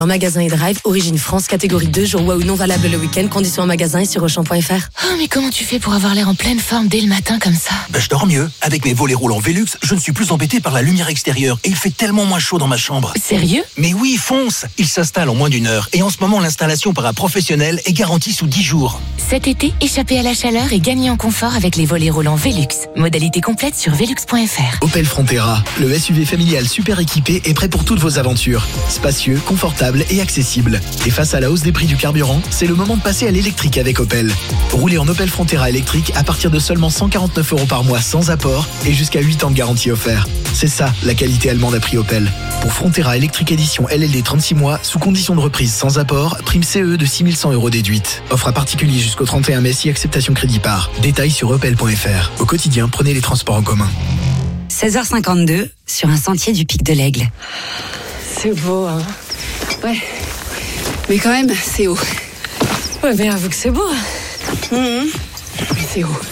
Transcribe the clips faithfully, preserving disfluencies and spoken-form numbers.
En magasin et drive, origine France, catégorie deux, jour ouais ou non valable le week-end, conditions en magasin et sur auchan point f r. Oh, mais comment tu fais pour avoir l'air en pleine forme dès le matin comme ça? Ben, je dors mieux. Avec mes volets roulants Velux, je ne suis plus embêté par la lumière extérieure et il fait tellement moins chaud dans ma chambre. Sérieux? Mais oui, fonce! Il s'installe en moins d'une heure et en ce moment, l'installation par un professionnel est garantie sous dix jours. Cet été, échappez à la chaleur et gagnez en confort avec les volets roulants Velux. Modalité complète sur velux point f r. Opel Frontera, le S U V familial super équipé est prêt pour toutes vos aventures. Spacieux, confortable et accessible. Et face à la hausse des prix du carburant, c'est le moment de passer à l'électrique avec Opel. Roulez en Opel Frontera électrique à partir de seulement cent quarante-neuf euros par mois sans apport et jusqu'à huit ans de garantie offert. C'est ça, la qualité allemande à prix Opel. Pour Frontera électrique édition L L D trente-six mois, sous condition de reprise sans apport, prime C E de six mille cent euros déduite. Offre à particulier jusqu'au trente et un mai si acceptation crédit par. Détails sur opel point f r. Au quotidien, prenez les transports en commun. seize heures cinquante-deux, sur un sentier du Pic de l'Aigle. C'est beau, hein? Ouais. Mais quand même, c'est haut. Ouais, mais avoue que c'est beau. Mmh. Mais c'est haut.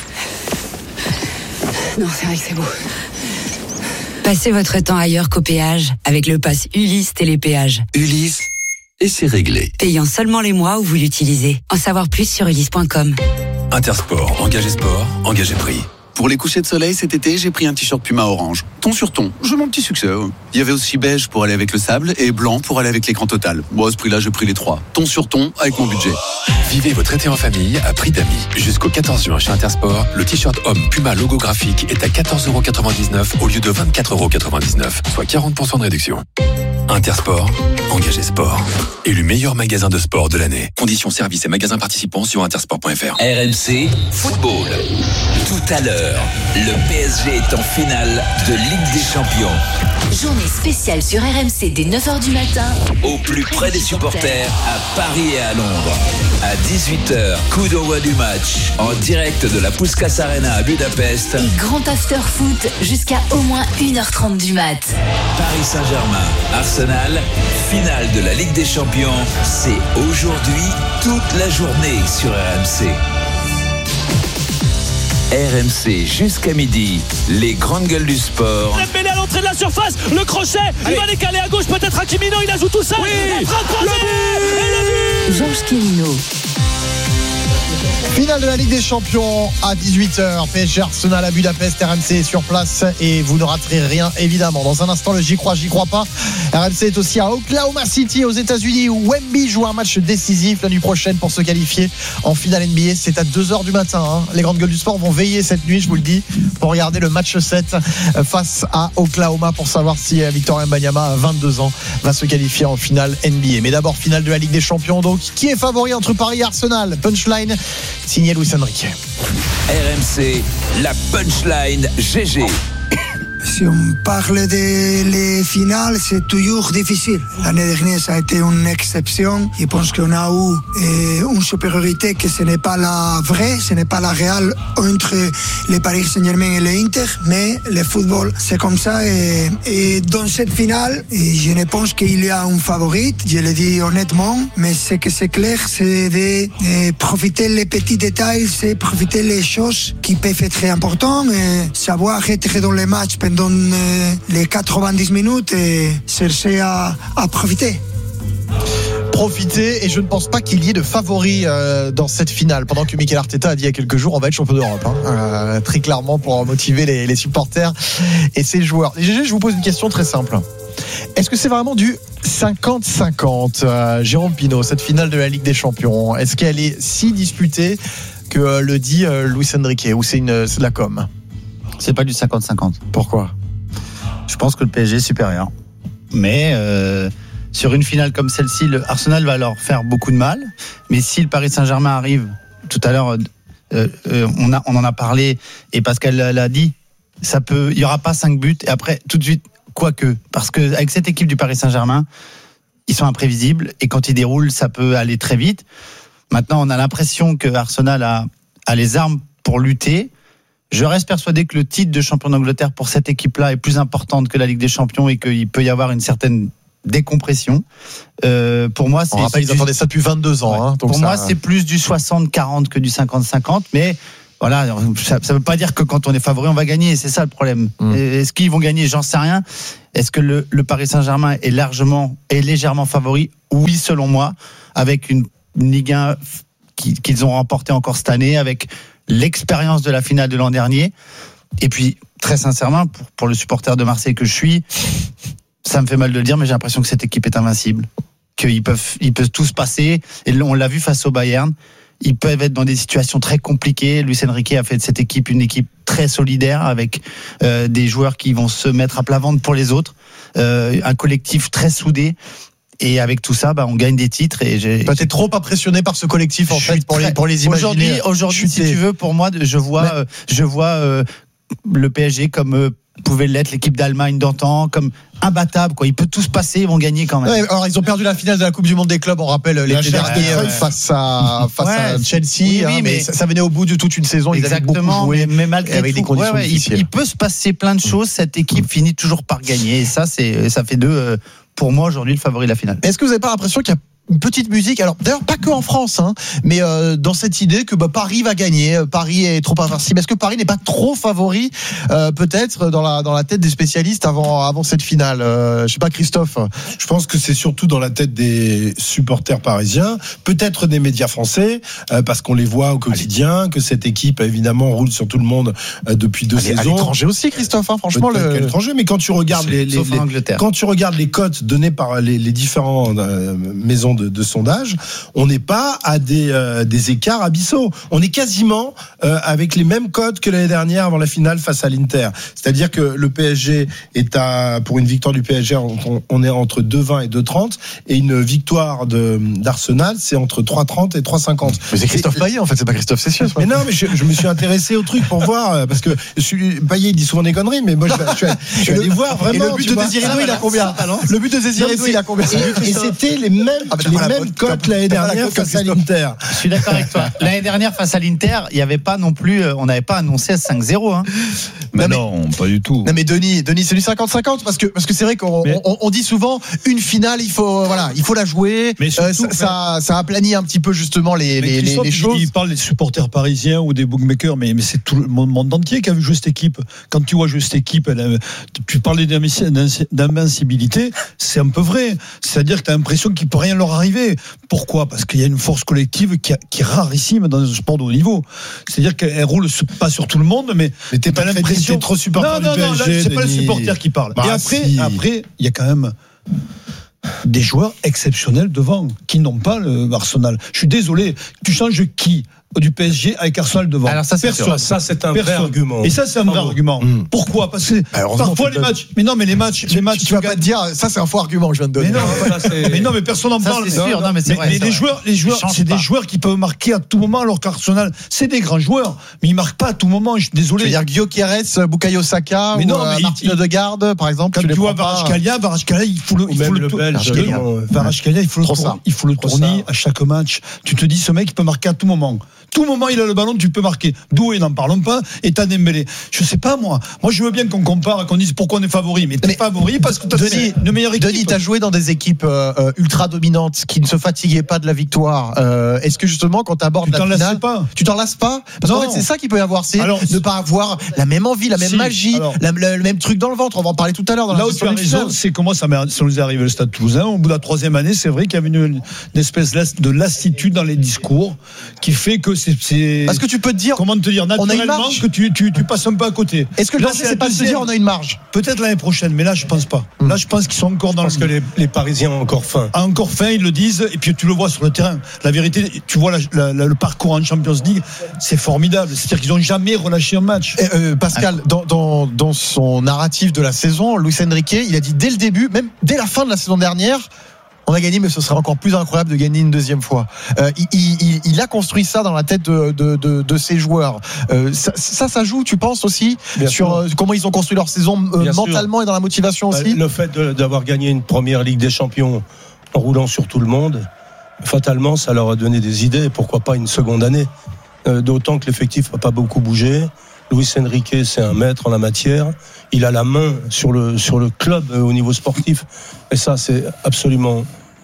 Non, c'est vrai que c'est beau. Passez votre temps ailleurs qu'au péage avec le pass Ulysse Télépéage. Ulysse, et c'est réglé. Payant seulement les mois où vous l'utilisez. En savoir plus sur ulysse point com. Intersport, engagé sport, engagé prix. Pour les couchers de soleil cet été, j'ai pris un t-shirt Puma orange. Ton sur ton, j'ai mon petit succès. Il y avait aussi beige pour aller avec le sable et blanc pour aller avec l'écran total. Bon, à ce prix-là, j'ai pris les trois. Ton sur ton avec mon budget. Vivez votre été en famille à prix d'amis. Jusqu'au quatorze juin chez Intersport, le t-shirt homme Puma logo graphique est à quatorze euros quatre-vingt-dix-neuf au lieu de vingt-quatre euros quatre-vingt-dix-neuf, soit quarante pour cent de réduction. Intersport, engagé sport. Élu meilleur magasin de sport de l'année. Conditions services et magasins participants sur intersport point f r. R M C Football. Tout à l'heure, le P S G est en finale de Ligue des Champions. Journée spéciale sur R M C dès neuf heures du matin. Au plus près des supporters, à Paris et à Londres. À dix-huit heures, coup d'envoi du match. En direct de la Puskás Arena à Budapest. Et grand after foot jusqu'à au moins une heure trente du mat. Paris Saint-Germain, Arsenal, finale de la Ligue des Champions. C'est aujourd'hui, toute la journée sur R M C. R M C jusqu'à midi, les grandes gueules du sport. Dembélé à l'entrée de la surface, le crochet, il va décaler à gauche, peut-être Hakimi, il ajoute tout ça. Oui, le frappe croisée, et le but. Georges Quirino. Finale de la Ligue des Champions à dix-huit heures. P S G Arsenal à Budapest. R M C est sur place et vous ne raterez rien évidemment. Dans un instant, le J'y crois, j'y crois pas. R M C est aussi à Oklahoma City aux États-Unis où Wemby joue un match décisif la nuit prochaine pour se qualifier en finale N B A. C'est à deux heures du matin. Hein. Les grandes gueules du sport vont veiller cette nuit, je vous le dis, pour regarder le match sept face à Oklahoma pour savoir si Victor Wembanyama, à vingt-deux ans, va se qualifier en finale N B A. Mais d'abord, finale de la Ligue des Champions. Donc, qui est favori entre Paris et Arsenal? Punchline signé Luis Enrique. R M C, la punchline G G. Si on parle des les finales, c'est toujours difficile. L'année dernière, ça a été une exception. Je pense qu'on a eu euh, une supériorité que ce n'est pas la vraie, ce n'est pas la réelle entre les Paris Saint-Germain et l'Inter, mais le football, c'est comme ça. Et, et dans cette finale, je ne pense qu'il y a un favori, je le dis honnêtement, mais ce que c'est clair, c'est de, de profiter les petits détails, c'est profiter les choses qui peuvent être importantes, et savoir être dans les matchs pendant euh, les quatre-vingt-dix minutes et chercher à, à profiter. Profiter, et je ne pense pas qu'il y ait de favoris euh, dans cette finale, pendant que Mikel Arteta a dit il y a quelques jours on va être champion d'Europe, hein, euh, très clairement, pour motiver les, les supporters et ses joueurs. G G, je vous pose une question très simple. Est-ce que c'est vraiment du cinquante cinquante, euh, Jérôme Pinault, cette finale de la Ligue des Champions? Est-ce qu'elle est si disputée que euh, le dit euh, Luis Enrique, ou c'est, une, c'est de la com? C'est pas du cinquante cinquante. Pourquoi? Je pense que le P S G est supérieur. Mais euh, sur une finale comme celle-ci, le Arsenal va leur faire beaucoup de mal. Mais si le Paris Saint-Germain arrive, tout à l'heure, euh, euh, on, a, on en a parlé, et Pascal l'a dit, ça peut, il n'y aura pas cinq buts, et après, tout de suite, quoique. Parce qu'avec cette équipe du Paris Saint-Germain, ils sont imprévisibles, et quand ils déroulent, ça peut aller très vite. Maintenant, on a l'impression que Arsenal a, a les armes pour lutter. Je reste persuadé que le titre de champion d'Angleterre pour cette équipe-là est plus importante que la Ligue des Champions et qu'il peut y avoir une certaine décompression. Euh, pour moi, c'est. On rappelle, ils attendaient ça depuis vingt-deux ans. Ouais. Hein, donc pour ça... moi, c'est plus du soixante quarante que du cinquante cinquante, mais Voilà, ça ne veut pas dire que quand on est favori, on va gagner. C'est ça le problème. Mmh. Est-ce qu'ils vont gagner ? J'en sais rien. Est-ce que le, le Paris Saint-Germain est largement, est légèrement favori ? Oui, selon moi, avec une, une Ligue un qui, qu'ils ont remportée encore cette année, avec l'expérience de la finale de l'an dernier. Et puis, très sincèrement, pour, pour le supporter de Marseille que je suis, ça me fait mal de le dire, mais j'ai l'impression que cette équipe est invincible. Qu'ils peuvent, ils peuvent tous passer. Et on l'a vu face au Bayern. Ils peuvent être dans des situations très compliquées. Luis Enrique a fait de cette équipe une équipe très solidaire avec euh, des joueurs qui vont se mettre à plat ventre pour les autres, euh, un collectif très soudé. Et avec tout ça, bah, on gagne des titres. Et j'ai, bah, t'es trop impressionné par ce collectif en fait pour très, les pour les imaginer. Aujourd'hui, aujourd'hui, si tu veux, pour moi, je vois, Mais... euh, je vois euh, le P S G comme euh, pouvait l'être l'équipe d'Allemagne d'antan, comme imbattable, quoi. Il peut tout se passer, ils vont gagner quand même. Ouais, alors ils ont perdu la finale de la Coupe du Monde des clubs, on rappelle l'été dernier euh, face à face ouais, à Chelsea. Oui, oui, hein, mais, mais ça, ça venait au bout de toute une saison. Exactement. Ils avaient beaucoup joué, mais, mais malgré avec tout, des conditions ouais, ouais, difficiles. Il, il peut se passer plein de choses. Cette équipe mmh. finit toujours par gagner. Et ça, c'est ça fait deux. Euh, pour moi, aujourd'hui, le favori de la finale. Est-ce que vous n'avez pas l'impression qu'il y a une petite musique, alors d'ailleurs pas que en France, hein, mais euh, dans cette idée que bah, Paris va gagner, Paris est trop invincible. Est-ce que Paris n'est pas trop favori, euh, peut-être dans la dans la tête des spécialistes avant avant cette finale euh, Je sais pas, Christophe. Je pense que c'est surtout dans la tête des supporters parisiens, peut-être des médias français, euh, parce qu'on les voit au quotidien, que cette équipe évidemment roule sur tout le monde euh, depuis deux Allez, saisons. À l'étranger aussi, Christophe. Hein, franchement, peut-être le... à l'étranger, mais quand tu regardes les, les, les quand tu regardes les cotes données par les, les différentes euh, maisons de, de sondage, on n'est pas à des, euh, des écarts abyssaux. On est quasiment euh, avec les mêmes cotes que l'année dernière avant la finale face à l'Inter. C'est-à-dire que le P S G est à, pour une victoire du P S G, on, on est entre deux vingt et deux trente, et une victoire de, d'Arsenal, c'est entre trois trente et trois cinquante. Mais c'est Christophe et, Payet en fait, c'est pas Christophe Cessieux. Mais non, mais je, je me suis intéressé au truc pour voir, parce que je suis, Payet il dit souvent des conneries, mais moi je, je, je, je suis allé voir vraiment. Et le but de Désiré Doué, il a combien? Le but de Désiré Doué, il a combien? Et c'était les mêmes, ah, les mêmes cotes l'année dernière face à l'Inter. Je suis d'accord avec toi. L'année dernière face à l'Inter, il n'y avait pas non plus, on n'avait pas annoncé cinq zéro. Hein. Mais non, non, pas du tout. Non mais Denis, Denis, c'est du cinquante cinquante parce que parce que c'est vrai qu'on mais... on, on dit souvent une finale, il faut voilà, il faut la jouer. Mais surtout, euh, ça, ça ça aplanit un petit peu justement les les, les, les choses. Il parle des supporters parisiens ou des bookmakers, mais mais c'est tout le monde entier qui a vu jouer cette équipe. Quand tu vois jouer cette équipe, elle, tu parlais d'invincibilité, c'est un peu vrai. C'est-à-dire que tu as l'impression qu'il peut rien leur arriver. Pourquoi ? Parce qu'il y a une force collective qui, a, qui est rarissime dans un sport de haut niveau. C'est-à-dire qu'elle roule pas sur tout le monde, mais, mais t'es pas l'impression. T'es trop supporter non, non, du P S G. Non, non, c'est pas le supporter qui parle. Bah, et après, si. après, il y a quand même des joueurs exceptionnels devant qui n'ont pas le Arsenal. Je suis désolé. Tu changes qui ? Du P S G avec Arsenal devant. Alors ça, c'est personne. Ça, c'est un personne. vrai argument. Et ça, c'est un vrai Bravo. argument. Mmh. Pourquoi ? Parce que Alors, parfois les donnes... matchs. Mais non, mais les matchs, tu, les matchs. Tu, tu vas pas te dire, ça, c'est un faux argument que je viens de donner. Mais non, voilà, c'est... mais non, mais personne n'en parle. C'est sûr. Non, mais c'est mais, vrai. Mais c'est les vrai. joueurs, les joueurs, c'est pas. Des joueurs qui peuvent marquer à tout moment, alors qu'Arsenal, c'est des grands joueurs, mais ils marquent pas à tout moment. Je suis désolé. Tu veux dire Gyökeres, Bukayo Saka ou Martin Odegaard, par exemple. Quand tu vois Kvaratskhelia, Kvaratskhelia, il faut le, il faut le tourner. Kvaratskhelia, il faut le tourner. Il faut le tourner à chaque match. Tu te dis, ce mec, il peut marquer à tout moment. Tout moment, il a le ballon, tu peux marquer. Doué, n'en parlons pas, et t'as Dembélé. Je sais pas, moi. Moi, je veux bien qu'on compare, qu'on dise pourquoi on est favori. Mais t'es mais favori parce que t'as Denis, une meilleure équipe. Denis, t'as joué dans des équipes euh, ultra dominantes qui ne se fatiguaient pas de la victoire. Euh, est-ce que justement, quand t'abordes la finale, pas. tu t'en lasses pas? Parce qu'en fait, c'est ça qu'il peut y avoir. C'est alors, ne pas avoir la même envie, la même si, magie, alors, la, le, le même truc dans le ventre. On va en parler tout à l'heure dans là la où tu as raison, c'est comment ça, ça nous est arrivé le Stade Toulousain. Au bout de la troisième année, c'est vrai qu'il y avait une, une espèce de lassitude dans les discours qui fait que c'est. c'est... Est-ce que tu peux te dire, comment te dire naturellement que tu, tu, tu passes un peu à côté. Est-ce que le danger, c'est pas de se dire on a une marge? Peut-être l'année prochaine, mais là je pense pas. Là je pense qu'ils sont encore dans. Parce le... que les, les Parisiens ont encore faim. Ah, encore faim, ils le disent, et puis tu le vois sur le terrain. La vérité, tu vois la, la, la, le parcours en Champions League, c'est formidable. C'est-à-dire qu'ils n'ont jamais relâché un match. Et euh, Pascal, dans, dans, dans son narratif de la saison, Luis Enrique, il a dit dès le début, même dès la fin de la saison dernière, on a gagné, mais ce serait encore plus incroyable de gagner une deuxième fois. Euh, il, il, il a construit ça dans la tête de, de, de, de ses joueurs. Euh, ça, ça, ça joue, tu penses aussi, Bien sur euh, comment ils ont construit leur saison euh, mentalement sûr. Et dans la motivation aussi. Le fait de, d'avoir gagné une première Ligue des Champions en roulant sur tout le monde, fatalement, ça leur a donné des idées. Pourquoi pas une seconde année ? euh, D'autant que l'effectif n'a pas beaucoup bougé. Luis Enrique, c'est un maître en la matière. Il a la main sur le, sur le club euh, au niveau sportif. Et ça, c'est absolument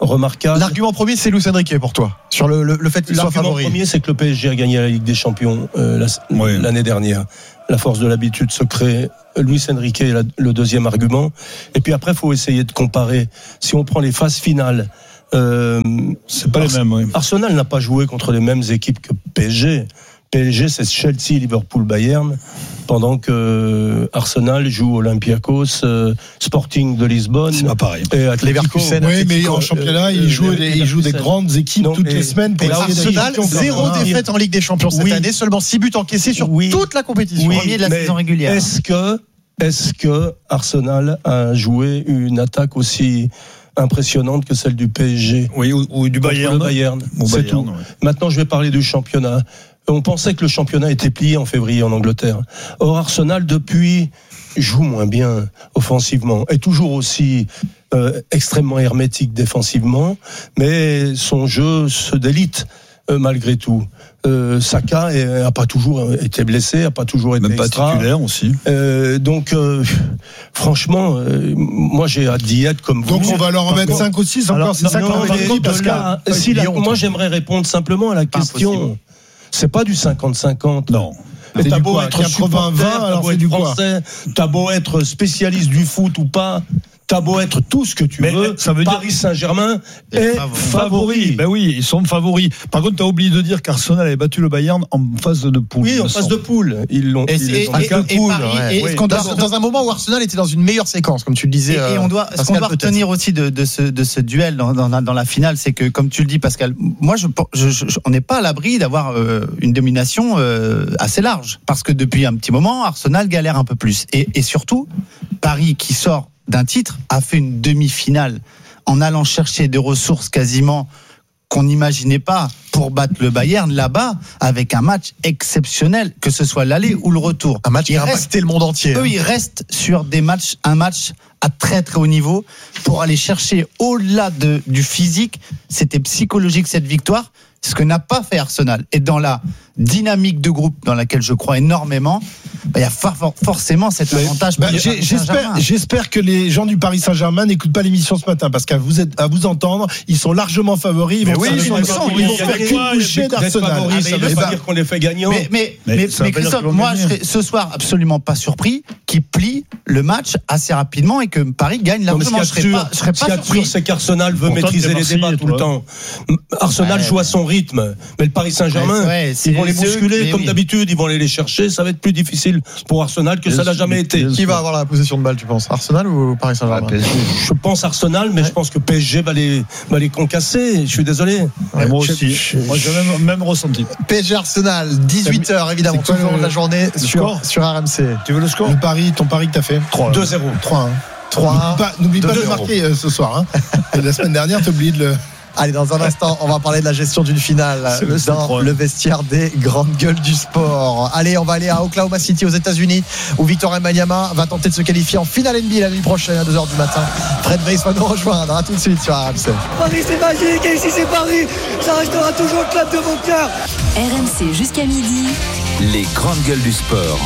remarquable. L'argument premier, c'est Luis Enrique pour toi, sur le, le, le fait qu'il soit favori. L'argument premier, c'est que le P S G a gagné la Ligue des Champions euh, la, oui. l'année dernière. La force de l'habitude se crée. Luis Enrique est la, le deuxième argument. Et puis après, il faut essayer de comparer. Si on prend les phases finales, euh, c'est pas Ars- les mêmes. Oui. Arsenal n'a pas joué contre les mêmes équipes que P S G. P S G, c'est Chelsea, Liverpool, Bayern, pendant que Arsenal joue Olympiakos, euh, Sporting de Lisbonne. C'est pas pareil. Et Atletico. Oui, mais en championnat, euh, il joue, euh, des, il joue des grandes équipes non, toutes et, les semaines. Pour et Arsenal, zéro défaite en Ligue des Champions cette oui. année, seulement six buts encaissés sur oui. toute la compétition. Oui, premier de la mais saison régulière. Est-ce que, est-ce que Arsenal a joué une attaque aussi impressionnante que celle du P S G? Oui, ou, ou du Bayern. Le Bayern, bon, c'est Bayern, tout. Ouais. Maintenant, je vais parler du championnat. On pensait que le championnat était plié en février en Angleterre. Or, Arsenal, depuis, joue moins bien offensivement. Est toujours aussi euh, extrêmement hermétique défensivement, mais son jeu se délite euh, malgré tout. Euh, Saka n'a pas toujours été blessé, n'a pas toujours été Même pas extra. titulaire aussi. Euh, donc, euh, franchement, euh, moi j'ai hâte d'y être comme vous. Donc on va leur en mettre cinq ou six encore. Alors, c'est ça qu'on va dire, Pascal. Si la, moi j'aimerais répondre simplement à la pas question. Impossible. C'est pas du cinquante cinquante. Non. C'est t'as beau quoi, être quatre-vingts vingt, alors c'est du français, t'as beau être spécialiste du foot ou pas, t'as beau être tout ce que tu mais veux, ça veut Paris dire... Saint-Germain est favori. favori. Ben oui, ils sont favoris. Par contre, t'as oublié de dire qu'Arsenal avait battu le Bayern en phase de poule. Oui, en phase de poule. Ils l'ont. Et, ils et, ont et, et, poule, Paris, ouais. et oui. dans, doit... dans un moment où Arsenal était dans une meilleure séquence, comme tu le disais. Et, et on doit, Pascal, ce qu'on doit peut-être. retenir aussi de, de, ce, de ce duel dans, dans, dans la finale, c'est que, comme tu le dis, Pascal, moi, je, je, je, on n'est pas à l'abri d'avoir euh, une domination euh, assez large, parce que depuis un petit moment, Arsenal galère un peu plus. Et, et surtout, Paris qui sort d'un titre, a fait une demi-finale en allant chercher des ressources quasiment qu'on n'imaginait pas pour battre le Bayern là-bas, avec un match exceptionnel, que ce soit l'aller ou le retour. Un match qui a impacté le monde entier. Eux, ils restent sur des matchs, un match à très très haut niveau pour aller chercher au-delà de, du physique. C'était psychologique cette victoire, ce que n'a pas fait Arsenal. Et dans la dynamique de groupe dans laquelle je crois énormément, bah, il y a for- for- forcément cet avantage. Bah, j'ai, j'espère, j'espère que les gens du Paris Saint-Germain n'écoutent pas l'émission ce matin, parce qu'à vous, être, à vous entendre, ils sont largement favoris. Ils vont, oui, faire, ils ils sont, vont, ils vont faire qu'une bouchée d'Arsenal. Favoris, ça veut pas dire qu'on les fait gagnants. Mais, mais, mais, mais, mais Christophe, moi, je serais ce soir absolument pas surpris qu'ils plient le match assez rapidement et que Paris gagne largement. Je serais pas, je serais pas surpris. Sûr, c'est qu'Arsenal veut Pourtant, maîtriser les débats tout le temps. Arsenal ouais. joue à son rythme, mais le Paris Saint-Germain, ouais, ils vont les bousculer comme oui. d'habitude, ils vont aller les chercher. Ça va être plus difficile pour Arsenal que ça n'a jamais été. Qui va avoir la possession de balle, tu penses, Arsenal ou Paris Saint-Germain? Je pense Arsenal, mais ouais. je pense que P S G va les, va les concasser. Je suis désolé. Ouais, moi aussi. Je, moi, j'ai même, même ressenti. P S G Arsenal, dix-huit heures évidemment, tout le long de la journée sur, sur R M C. Tu veux le score? Le pari, ton pari que t'as fait? deux zéro. trois un. trois un. N'oublie pas, n'oublie pas de le marquer euh, ce soir. Hein. La semaine dernière, t'as oublié de le. Allez, dans un instant, on va parler de la gestion d'une finale le dans le vestiaire des grandes gueules du sport. Allez, on va aller à Oklahoma City aux États-Unis où Victor Wembanyama va tenter de se qualifier en finale N B A la nuit prochaine à deux heures du matin. Fred Weiss va nous rejoindre. À tout de suite sur R M C. Paris, c'est magique et ici c'est Paris. Ça restera toujours le club de mon cœur. R M C jusqu'à midi. Les grandes gueules du sport.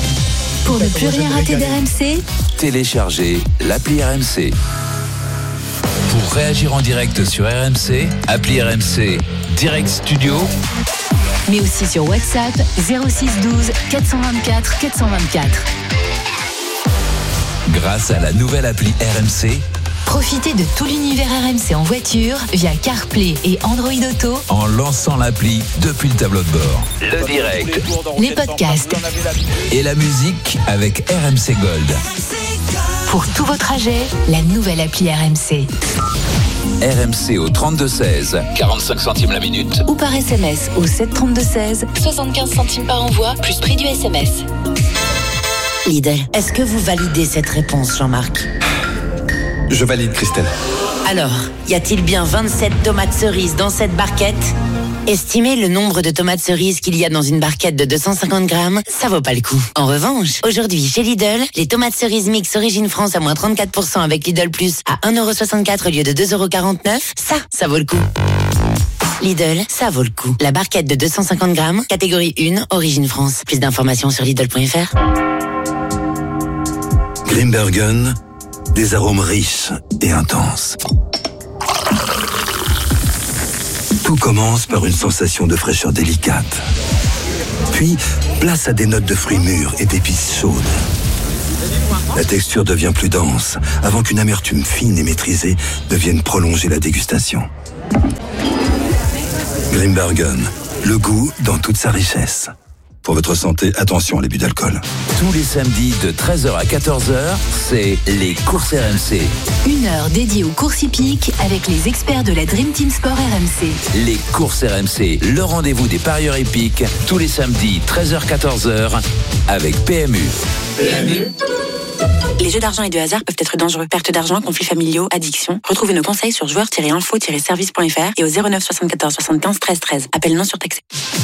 Pour ne plus rien rater d'R M C, téléchargez l'appli R M C. Pour réagir en direct sur R M C, appli R M C Direct Studio. Mais aussi sur WhatsApp zéro six douze quatre cent vingt-quatre quatre cent vingt-quatre. Grâce à la nouvelle appli R M C, profitez de tout l'univers R M C en voiture via CarPlay et Android Auto en lançant l'appli depuis le tableau de bord. Le direct, les podcasts et la musique avec R M C Gold. Pour tous vos trajets, la nouvelle appli R M C. R M C au trente-deux seize, quarante-cinq centimes la minute. Ou par S M S au sept trente-deux seize, soixante-quinze centimes par envoi, plus prix du S M S. Lidl, est-ce que vous validez cette réponse, Jean-Marc? Je valide, Christelle. Alors, y a-t-il bien vingt-sept tomates cerises dans cette barquette? Estimez le nombre de tomates cerises qu'il y a dans une barquette de deux cent cinquante grammes, ça vaut pas le coup. En revanche, aujourd'hui chez Lidl, les tomates cerises mix Origine France à moins trente-quatre pour cent avec Lidl Plus à un euro soixante-quatre au lieu de deux euros quarante-neuf, ça, ça vaut le coup. Lidl, ça vaut le coup. La barquette de deux cent cinquante grammes, catégorie un, Origine France. Plus d'informations sur Lidl point F R. Grimbergen, des arômes riches et intenses. Tout commence par une sensation de fraîcheur délicate. Puis, place à des notes de fruits mûrs et d'épices chaudes. La texture devient plus dense, avant qu'une amertume fine et maîtrisée ne vienne prolonger la dégustation. Grimbergen, le goût dans toute sa richesse. Pour votre santé, attention à l'abus d'alcool. Tous les samedis de treize heures à quatorze heures, c'est les courses R M C. Une heure dédiée aux courses hippiques avec les experts de la Dream Team Sport R M C. Les courses R M C, le rendez-vous des parieurs hippiques, tous les samedis treize heures à quatorze heures avec P M U. P M U. Les jeux d'argent et de hasard peuvent être dangereux. Perte d'argent, conflits familiaux, addiction. Retrouvez nos conseils sur joueurs tiret info tiret service point f r et au zéro neuf soixante-quatorze soixante-quinze treize treize. Appel non surtaxé.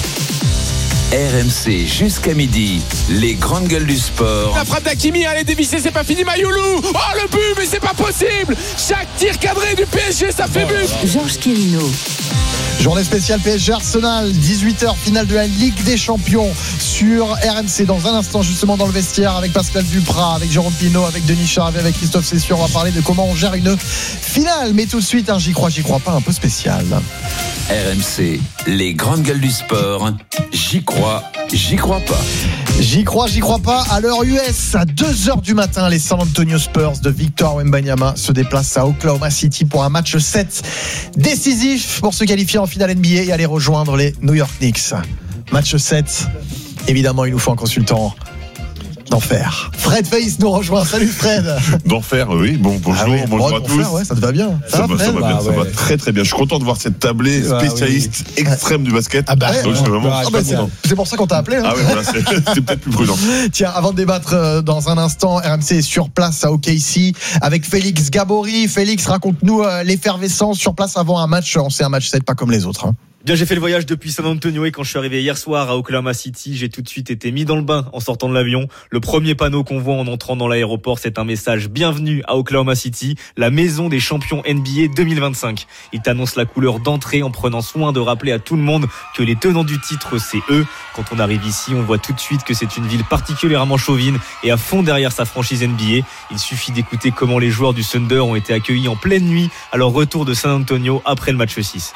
R M C jusqu'à midi, les grandes gueules du sport. La frappe d'Hakimi, elle est dévissée, c'est pas fini. Mayoulou, oh le but, mais c'est pas possible. Chaque tir cadré du P S G, ça fait but. Georges Quirino. Journée spéciale P S G Arsenal, dix-huit heures, finale de la Ligue des Champions sur R M C. Dans un instant, justement, dans le vestiaire, avec Pascal Duprat, avec Jérôme Pinault, avec Denis Charvet, avec Christophe Cessieux, on va parler de comment on gère une finale. Mais tout de suite, un j'y crois, j'y crois pas, un peu spécial. R M C, les grandes gueules du sport. J'y crois, j'y crois pas. J'y crois, j'y crois pas. À l'heure U S, à deux heures du matin, les San Antonio Spurs de Victor Wembanyama se déplacent à Oklahoma City pour un match sept décisif pour se qualifier en finale N B A et aller rejoindre les New York Knicks. Match sept, évidemment, il nous faut un consultant d'enfer. Fred Face nous rejoint. Salut Fred. D'enfer, oui. Bon, bonjour, ah oui, bon, bonjour à tous. Ouais, ça te va bien. Ça, ça, va, ça va bien, bah, ça ouais. va très très bien. Je suis content de voir cette tablée spécialiste ah, oui. extrême du basket. Ah bah, donc, ouais, vraiment bah, ah bah, c'est, c'est pour ça qu'on t'a appelé. Hein. Ah ouais, voilà, c'est, c'est peut-être plus prudent. Tiens, avant de débattre euh, dans un instant, R M C est sur place à O K C avec Félix Gabory. Félix, raconte-nous euh, l'effervescence sur place avant un match. On sait un match sept, pas comme les autres. Hein. Bien, j'ai fait le voyage depuis San Antonio et quand je suis arrivé hier soir à Oklahoma City, j'ai tout de suite été mis dans le bain en sortant de l'avion. Le premier panneau qu'on voit en entrant dans l'aéroport, c'est un message « Bienvenue à Oklahoma City, la maison des champions N B A deux mille vingt-cinq ». Il t'annonce la couleur d'entrée en prenant soin de rappeler à tout le monde que les tenants du titre, c'est eux. Quand on arrive ici, on voit tout de suite que c'est une ville particulièrement chauvine et à fond derrière sa franchise N B A. Il suffit d'écouter comment les joueurs du Thunder ont été accueillis en pleine nuit à leur retour de San Antonio après le match six.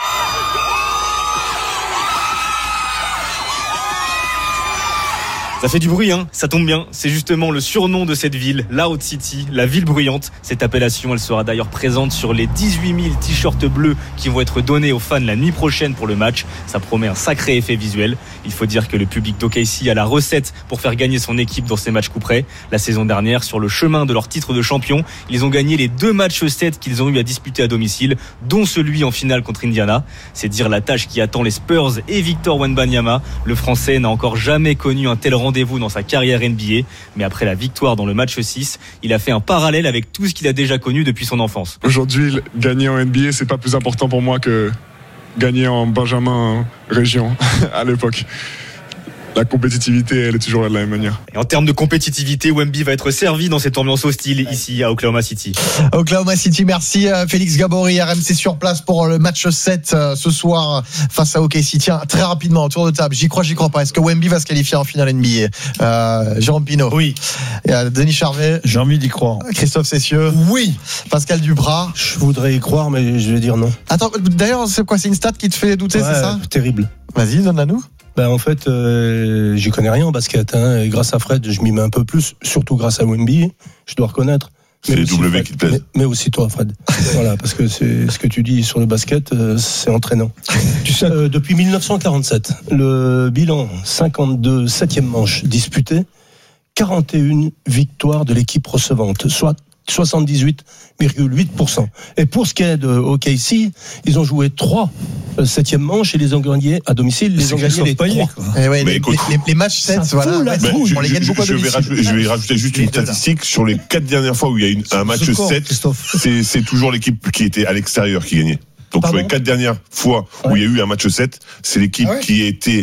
Ça fait du bruit, hein, ça tombe bien. C'est justement le surnom de cette ville, Loud City, la ville bruyante. Cette appellation, elle sera d'ailleurs présente sur les dix-huit mille t-shirts bleus qui vont être donnés aux fans la nuit prochaine pour le match. Ça promet un sacré effet visuel. Il faut dire que le public d'O K C a la recette pour faire gagner son équipe dans ces matchs coup près. La saison dernière, sur le chemin de leur titre de champion, ils ont gagné les deux matchs sept qu'ils ont eu à disputer à domicile, dont celui en finale contre Indiana. C'est dire la tâche qui attend les Spurs et Victor Wembanyama. Le Français n'a encore jamais connu un tel rendez-vous dans sa carrière N B A, mais après la victoire dans le match six, il a fait un parallèle avec tout ce qu'il a déjà connu depuis son enfance. Aujourd'hui, gagner en N B A, c'est pas plus important pour moi que gagner en Benjamin région à l'époque. La compétitivité, elle est toujours là de la même manière. Et en termes de compétitivité, Wemby va être servi dans cette ambiance hostile ici à Oklahoma City. Oklahoma City, merci Félix Gabory. R M C sur place pour le match sept ce soir face à O K C. Tiens, très rapidement, autour de table, j'y crois, j'y crois pas. Est-ce que Wemby va se qualifier en finale N B A? euh, Jérôme Pinault. Oui. Euh, Denis Charvet. J'ai envie d'y croire. Christophe Cessieux. Oui. Pascal Duprat. Je voudrais y croire, mais je vais dire non. Attends, d'ailleurs, c'est quoi? C'est une stat qui te fait douter, ouais, c'est ça? Terrible. Vas-y, donne-la nous. Ben en fait, euh, j'y connais rien en basket. Hein, et grâce à Fred, je m'y mets un peu plus, surtout grâce à Wemby, je dois reconnaître. C'est les W Fred, qui te plaisent. Mais, mais aussi toi, Fred. Voilà, parce que c'est ce que tu dis sur le basket, euh, c'est entraînant. Tu sais, euh, depuis dix-neuf cent quarante-sept, le bilan cinquante-deux, septième manche disputée, quarante et une victoires de l'équipe recevante, soit soixante-dix-huit virgule huit pour cent. Et pour ce qui est de O K C, ils ont joué trois septième manche et les ont gagnés à domicile, les ont gagnés les trois. Eh ouais, les, écoute, les, les matchs sept, voilà. Ouais, je, on les gagne beaucoup à domicile. Je vais, je vais rajouter juste une statistique sur les quatre dernières fois où il y a une, un match sept, c'est, c'est toujours l'équipe qui était à l'extérieur qui gagnait. Donc Pardon sur les quatre dernières fois où il y a eu un match sept, c'est l'équipe ah ouais qui était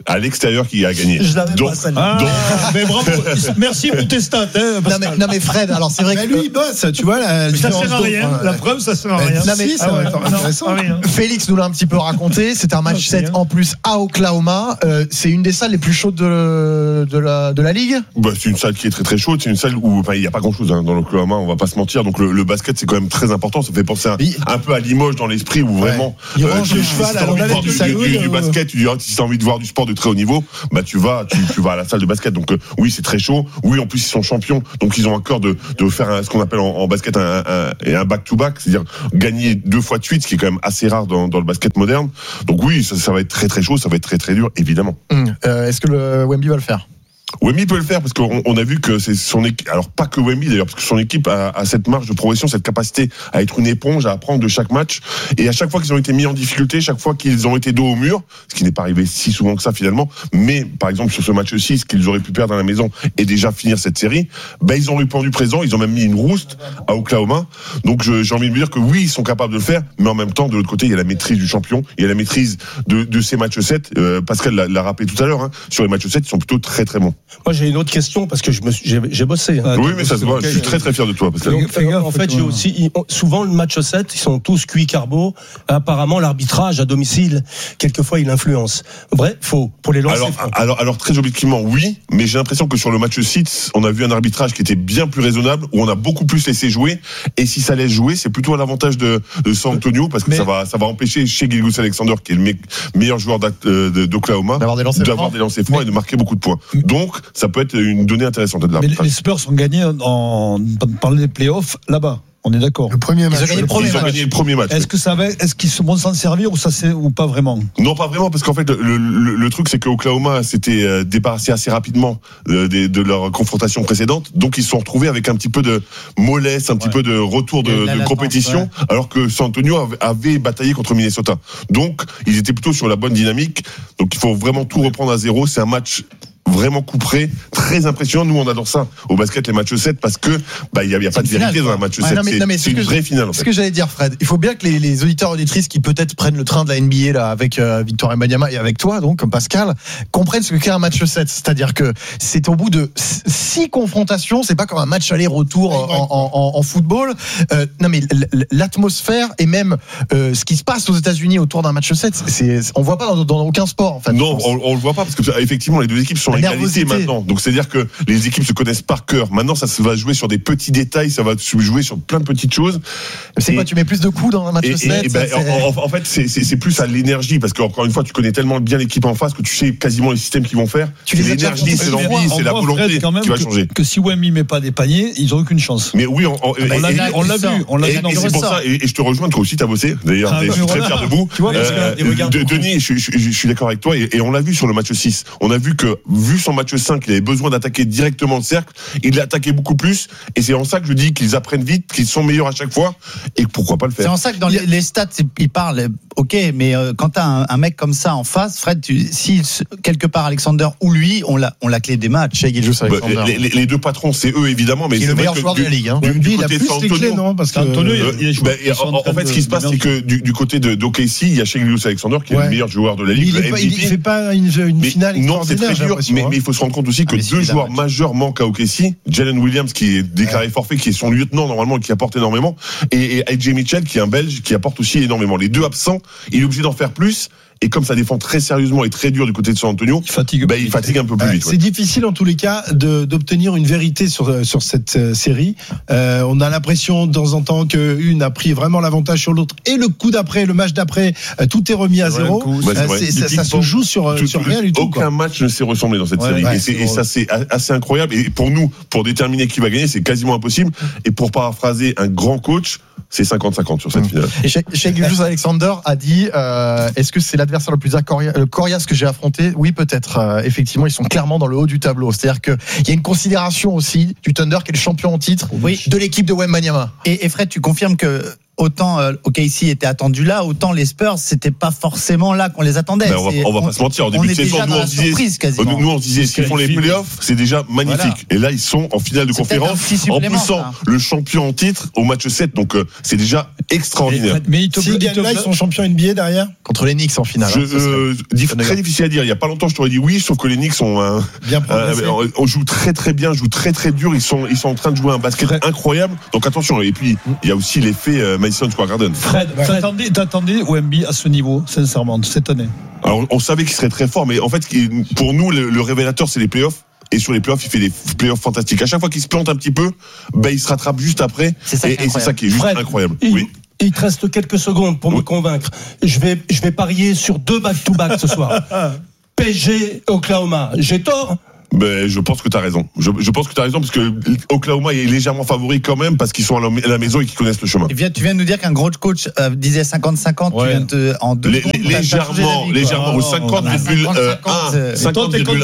à l'extérieur qui a gagné. Je l'avais donc, pas celle-là. donc... Ah, mais bravo. Merci pour tes stats. Hein, non, mais, non mais Fred, alors c'est vrai mais que lui il bosse, tu vois. La ça sert à rien. Hein, la preuve, ça sert à rien. Non, mais, ça va être intéressant. Félix nous l'a un petit peu raconté. C'est un match sept en plus à Oklahoma. Euh, c'est une des salles les plus chaudes de, de, la, de la ligue. Bah, c'est une salle qui est très très chaude. C'est une salle où enfin, il n'y a pas grand chose hein, dans l'Oklahoma. On va pas se mentir. Donc le, le basket c'est quand même très important. Ça fait penser un, oui. un peu à Limoges dans l'esprit où vraiment. Il euh, range le cheval à l'envers du salon. Du, du, du basket, tu dis, si tu as envie de voir du sport de très haut niveau, bah tu vas, tu, tu vas à la salle de basket. Donc euh, oui, c'est très chaud. Oui, en plus ils sont champions. Donc ils ont un cœur de, de faire un, ce qu'on appelle en, en basket un, un, un back-to-back, c'est-à-dire gagner deux fois de suite, ce qui est quand même assez rare dans, dans le basket moderne. Donc oui, ça, ça va être très très chaud, ça va être très très dur, évidemment. Mmh. Euh, est-ce que le Wemby va le faire? Wemby peut le faire parce qu'on on a vu que c'est son équipe, alors pas que Wemby d'ailleurs, parce que son équipe a, a cette marge de progression, cette capacité à être une éponge, à apprendre de chaque match. Et à chaque fois qu'ils ont été mis en difficulté, chaque fois qu'ils ont été dos au mur, ce qui n'est pas arrivé si souvent que ça finalement, mais par exemple sur ce match six qu'ils auraient pu perdre à la maison et déjà finir cette série, ben ils ont répondu présent, ils ont même mis une rouste à Oklahoma. Donc je, j'ai envie de me dire que oui, ils sont capables de le faire, mais en même temps de l'autre côté il y a la maîtrise du champion, il y a la maîtrise de, de ces matchs sept. Euh, Pascal l'a, l'a rappelé tout à l'heure, hein, sur les matchs sept, ils sont plutôt très très bons. Moi j'ai une autre question parce que je me suis, j'ai, j'ai bossé. Hein. Oui, mais ça se voit. Je suis très très fier de toi. Parce que... Donc, gaffe, en fait, j'ai aussi souvent le match sept, ils sont tous cuits carbo. Apparemment, l'arbitrage à domicile, quelquefois, il influence. Vrai, faux. Pour les lancer. Alors, alors, alors, très objectivement, oui, mais j'ai l'impression que sur le match six, on a vu un arbitrage qui était bien plus raisonnable, où on a beaucoup plus laissé jouer. Et si ça laisse jouer, c'est plutôt à l'avantage de, de San Antonio, parce que mais... ça va, ça va empêcher chez Gilgeous-Alexander, qui est le me- meilleur joueur d'Oklahoma, d'avoir des lancers d'avoir des lancers francs mais... et de marquer beaucoup de points. Donc, ça peut être une donnée intéressante de l'arbitrage. Mais les Spurs ont gagné en, pendant les playoffs là-bas. On est d'accord. Le premier match. Ils ont gagné le premier, match. Gagné le premier match. Est-ce que ça va, est-ce qu'ils vont s'en servir ou ça c'est ou pas vraiment? Non, pas vraiment, parce qu'en fait le, le, le truc c'est que Oklahoma s'était débarrassé assez rapidement de, de, de leur confrontation précédente, donc ils se sont retrouvés avec un petit peu de mollesse, un petit ouais. peu de retour de, de compétition, ouais. alors que San Antonio avait, avait bataillé contre Minnesota. Donc ils étaient plutôt sur la bonne dynamique. Donc il faut vraiment tout reprendre à zéro. C'est un match vraiment couperé, très impressionnant. Nous, on adore ça au basket, les matchs sept, parce que bah il y a, y a pas de vérité finale, dans un match ouais, sept. Non, mais, c'est, non, mais c'est une vraie finale. En fait. Ce que j'allais dire, Fred, il faut bien que les, les auditeurs auditrices qui peut-être prennent le train de la N B A là avec euh, Victor Wembanyama et avec toi, donc comme Pascal, comprennent ce qu'est un match sept. C'est-à-dire que c'est au bout de six confrontations, c'est pas comme un match aller-retour ouais, en, en, en, en football. Euh, non, mais l'atmosphère et même euh, ce qui se passe aux États-Unis autour d'un match sept, c'est, on voit pas dans, dans aucun sport. En fait, non, on, on le voit pas parce que effectivement les deux équipes sont égalité maintenant. Donc c'est-à-dire que les équipes se connaissent par cœur. Maintenant, ça va jouer sur des petits détails, ça va jouer sur plein de petites choses. C'est et, quoi, tu mets plus de coups dans un match sept? Ben, en, en fait, c'est, c'est, c'est plus à l'énergie parce qu'encore une fois, tu connais tellement bien l'équipe en face que tu sais quasiment les systèmes qu'ils vont faire. Tu c'est les l'énergie, c'est l'envie, c'est la volonté quand même qui va que, changer. Que si Wemby met pas des paniers, ils ont aucune chance. Mais oui, on, on, on, l'a, vu, on l'a vu, on l'a et, vu. Et, et c'est pour ça. Et, et je te rejoins, toi aussi, t'as bossé. D'ailleurs, ah, je suis très fier de vous. Tu vois, euh, de, Denis, je, je, je suis d'accord avec toi. Et, et on l'a vu sur le match six. On a vu que vu son match cinq, il avait besoin d'attaquer directement le cercle. Il l'a attaqué beaucoup plus. Et c'est en ça que je dis qu'ils apprennent vite, qu'ils sont meilleurs à chaque fois. Et pourquoi pas le faire. C'est en ça que dans les, les stats, ils parlent. Ok, mais euh, quand t'as un, un mec comme ça en face, Fred, tu, si quelque part Alexander ou lui, on l'a, on l'a clé des matchs. Bah, les, les, les deux patrons, c'est eux évidemment, mais c'est le meilleur joueur du, de la ligue. Hein. Du, du, du il a plus les clés, non? Parce que Antonio, euh, il, il bah, en, en fait, ce qui se passe, c'est que du, du côté de d'O K C, il y a Shai Gilgeous-Alexander qui est ouais. le meilleur joueur de la ligue. Il, est pas, il fait pas une, une finale mais, non, c'est très dur. Mais, mais il faut se rendre compte aussi que ah, deux joueurs majeurs manquent à O K C. Jalen Williams qui est déclaré ouais. forfait, qui est son lieutenant normalement, qui apporte énormément, et, et A J Mitchell qui est un Belge qui apporte aussi énormément. Les deux absents, il est obligé d'en faire plus. Et comme ça défend très sérieusement et très dur du côté de San Antonio, il fatigue, bah, il fatigue un peu plus ouais, vite. Ouais. C'est difficile en tous les cas de, d'obtenir une vérité sur, sur cette euh, série. Euh, on a l'impression de temps en temps qu'une a pris vraiment l'avantage sur l'autre. Et le coup d'après, le match d'après, euh, tout est remis à zéro. Coup, euh, c'est c'est, ça, ça se joue sur, tout, sur rien du tout. Aucun quoi. match ne s'est ressemblé dans cette ouais, série. Ouais, et, c'est, et ça, c'est assez incroyable. Et pour nous, pour déterminer qui va gagner, c'est quasiment impossible. Et pour paraphraser un grand coach, c'est cinquante cinquante sur cette mmh. finale. Et Shai Gilgeous-Alexander a dit euh, est-ce que c'est l'adversaire le plus accoriace coriace que j'ai affronté? Oui, peut-être. Euh, effectivement, ils sont clairement dans le haut du tableau. C'est-à-dire qu'il y a une considération aussi du Thunder qui est le champion en titre oui. de l'équipe de Wembanyama. Et, et Fred, tu confirmes que autant euh, O K C était attendu là, autant les Spurs, c'était pas forcément là qu'on les attendait. Ben on, va, on va pas se mentir, en début de saison, nous on disait, nous on disait, s'ils font les playoffs, c'est déjà magnifique. Voilà. Et là, ils sont en finale de c'est conférence, en poussant ça. le champion en titre au match sept, donc euh, c'est déjà extraordinaire. Mais, mais ils te, S'ils gagnent là, ils sont champions N B A derrière. Contre les Knicks en finale. Je, euh, diff, très difficile à dire. Il y a pas longtemps, je t'aurais dit oui, sauf que les Knicks sont euh, bien euh, on joue très très bien, joue très très dur. Ils sont ils sont en train de jouer un basket très incroyable. Donc attention. Et puis il y a aussi l'effet euh, Madison Square Garden. Fred, ouais. t'attendais, t'attendais O M B à ce niveau, sincèrement, cette année? Alors on savait qu'il serait très fort, mais en fait pour nous le, le révélateur c'est les playoffs. Et sur les playoffs, il fait des playoffs fantastiques. À chaque fois qu'il se plante un petit peu, ben il se rattrape juste après. C'est ça et, et c'est ça qui est juste Fred, incroyable. Il, oui. il te reste quelques secondes pour oui. me convaincre. Je vais, je vais parier sur deux back-to-back ce soir. P S G, Oklahoma. J'ai tort? Ben, je pense que tu as raison. Je, je pense que tu as raison parce que Oklahoma est légèrement favori quand même parce qu'ils sont à la maison et qu'ils connaissent le chemin. Et bien, tu viens de nous dire qu'un gros coach euh, disait cinquante cinquante. Ouais. Tu viens de, en deux Lé, secondes, légèrement, vie, légèrement au cinquante virgule un. cinquante virgule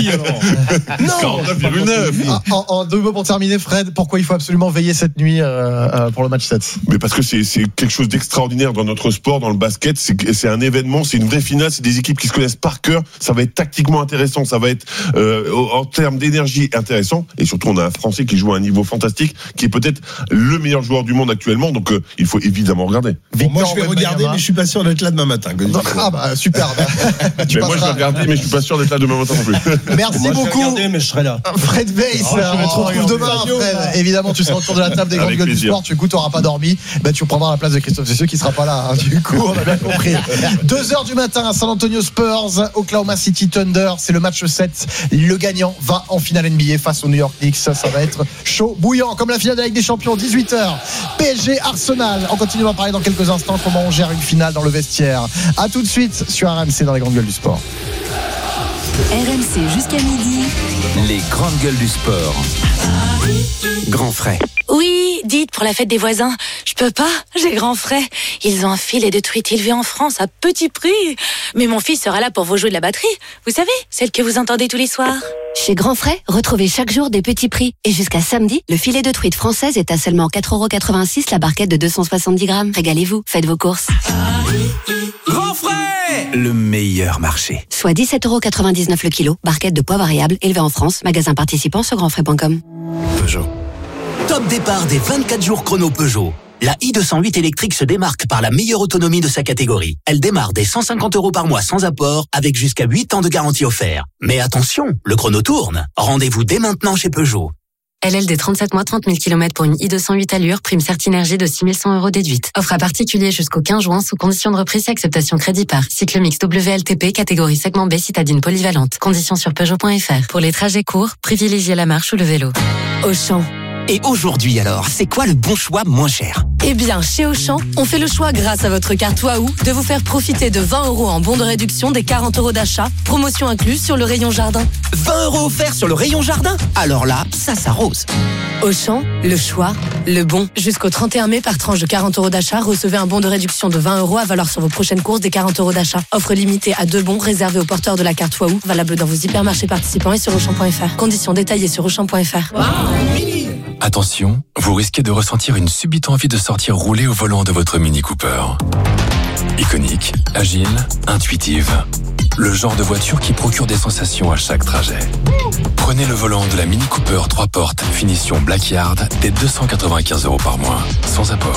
un. Non, quarante-neuf virgule neuf. En, en deux mots pour terminer, Fred, pourquoi il faut absolument veiller cette nuit euh, pour le match sept? Mais parce que c'est, c'est quelque chose d'extraordinaire dans notre sport, dans le basket. C'est, c'est un événement, c'est une vraie finale, c'est des équipes qui se connaissent par cœur. Ça va être tactiquement intéressant, ça va être euh, en termes d'énergie intéressant, et surtout on a un Français qui joue à un niveau fantastique, qui est peut-être le meilleur joueur du monde actuellement, donc euh, il faut évidemment regarder. Bon, moi je vais regarder, mais je suis pas sûr d'être là demain matin. Ah bah super. mais moi je vais regarder, mais je suis pas sûr d'être là demain matin non plus. Merci moi, beaucoup. Je vais regarder, mais je serai là. Fred Weiss, oh, on se retrouve demain. Fred. Évidemment, tu seras autour de la table des grandes gueules du sport. Du coup, tu n'auras pas dormi. Bah, tu prendras la place de Christophe Cessieux qui sera pas là. Hein. Du coup, on a bien compris. deux heures du matin à San Antonio Spurs, Oklahoma City Thunder. C'est le match sept. Le gagnant va en finale N B A face aux New York Knicks. Ça, ça va être chaud, bouillant, comme la finale de la Ligue des Champions. dix-huit heures. P S G Arsenal. On continue à parler dans quelques instants comment on gère une finale dans le vestiaire. À tout de suite sur R M C dans les grandes gueules du sport. R M C jusqu'à midi. Les grandes gueules du sport. Grand frais. Oui, dites pour la fête des voisins. Je peux pas, j'ai grand frais. Ils ont un filet de truite élevé en France à petit prix. Mais mon fils sera là pour vous jouer de la batterie. Vous savez, celle que vous entendez tous les soirs. Chez Grand Frais, retrouvez chaque jour des petits prix. Et jusqu'à samedi, le filet de truite française est à seulement quatre euros quatre-vingt-six la barquette de deux cent soixante-dix grammes. Régalez-vous, faites vos courses. Grand Frais, le meilleur marché. Soit dix-sept euros quatre-vingt-dix-neuf le kilo, barquette de poids variable élevée en France. Magasin participant sur grand frais point com. Peugeot. Top départ des vingt-quatre jours chrono Peugeot. La i deux cent huit électrique se démarque par la meilleure autonomie de sa catégorie. Elle démarre dès cent cinquante euros par mois sans apport, avec jusqu'à huit ans de garantie offerte. Mais attention, le chrono tourne. Rendez-vous dès maintenant chez Peugeot. L L D trente-sept mois, trente mille kilomètres pour une i deux cent huit allure, prime Certinergie de six mille cent euros déduite. Offre à particulier jusqu'au quinze juin sous condition de reprise et acceptation crédit par. Cycle mix W L T P, catégorie segment B, citadine polyvalente. Conditions sur Peugeot point F R. Pour les trajets courts, privilégiez la marche ou le vélo. Auchan. Et aujourd'hui alors, c'est quoi le bon choix moins cher? Eh bien, chez Auchan, on fait le choix grâce à votre carte Waouh de vous faire profiter de vingt euros en bon de réduction des quarante euros d'achat, promotion incluse sur le rayon jardin. vingt euros offerts sur le rayon jardin? Alors là, ça s'arrose. Auchan, le choix, le bon. Jusqu'au trente et un mai, par tranche de quarante euros d'achat, recevez un bon de réduction de vingt euros à valoir sur vos prochaines courses des quarante euros d'achat. Offre limitée à deux bons réservés aux porteurs de la carte Waouh, valable dans vos hypermarchés participants et sur Auchan point F R. Conditions détaillées sur Auchan point F R. Wow. Attention, vous risquez de ressentir une subite envie de sortir rouler au volant de votre Mini Cooper. Iconique, agile, intuitive. Le genre de voiture qui procure des sensations à chaque trajet. Prenez le volant de la Mini Cooper trois portes, finition Blackyard, dès deux cent quatre-vingt-quinze euros par mois, sans apport.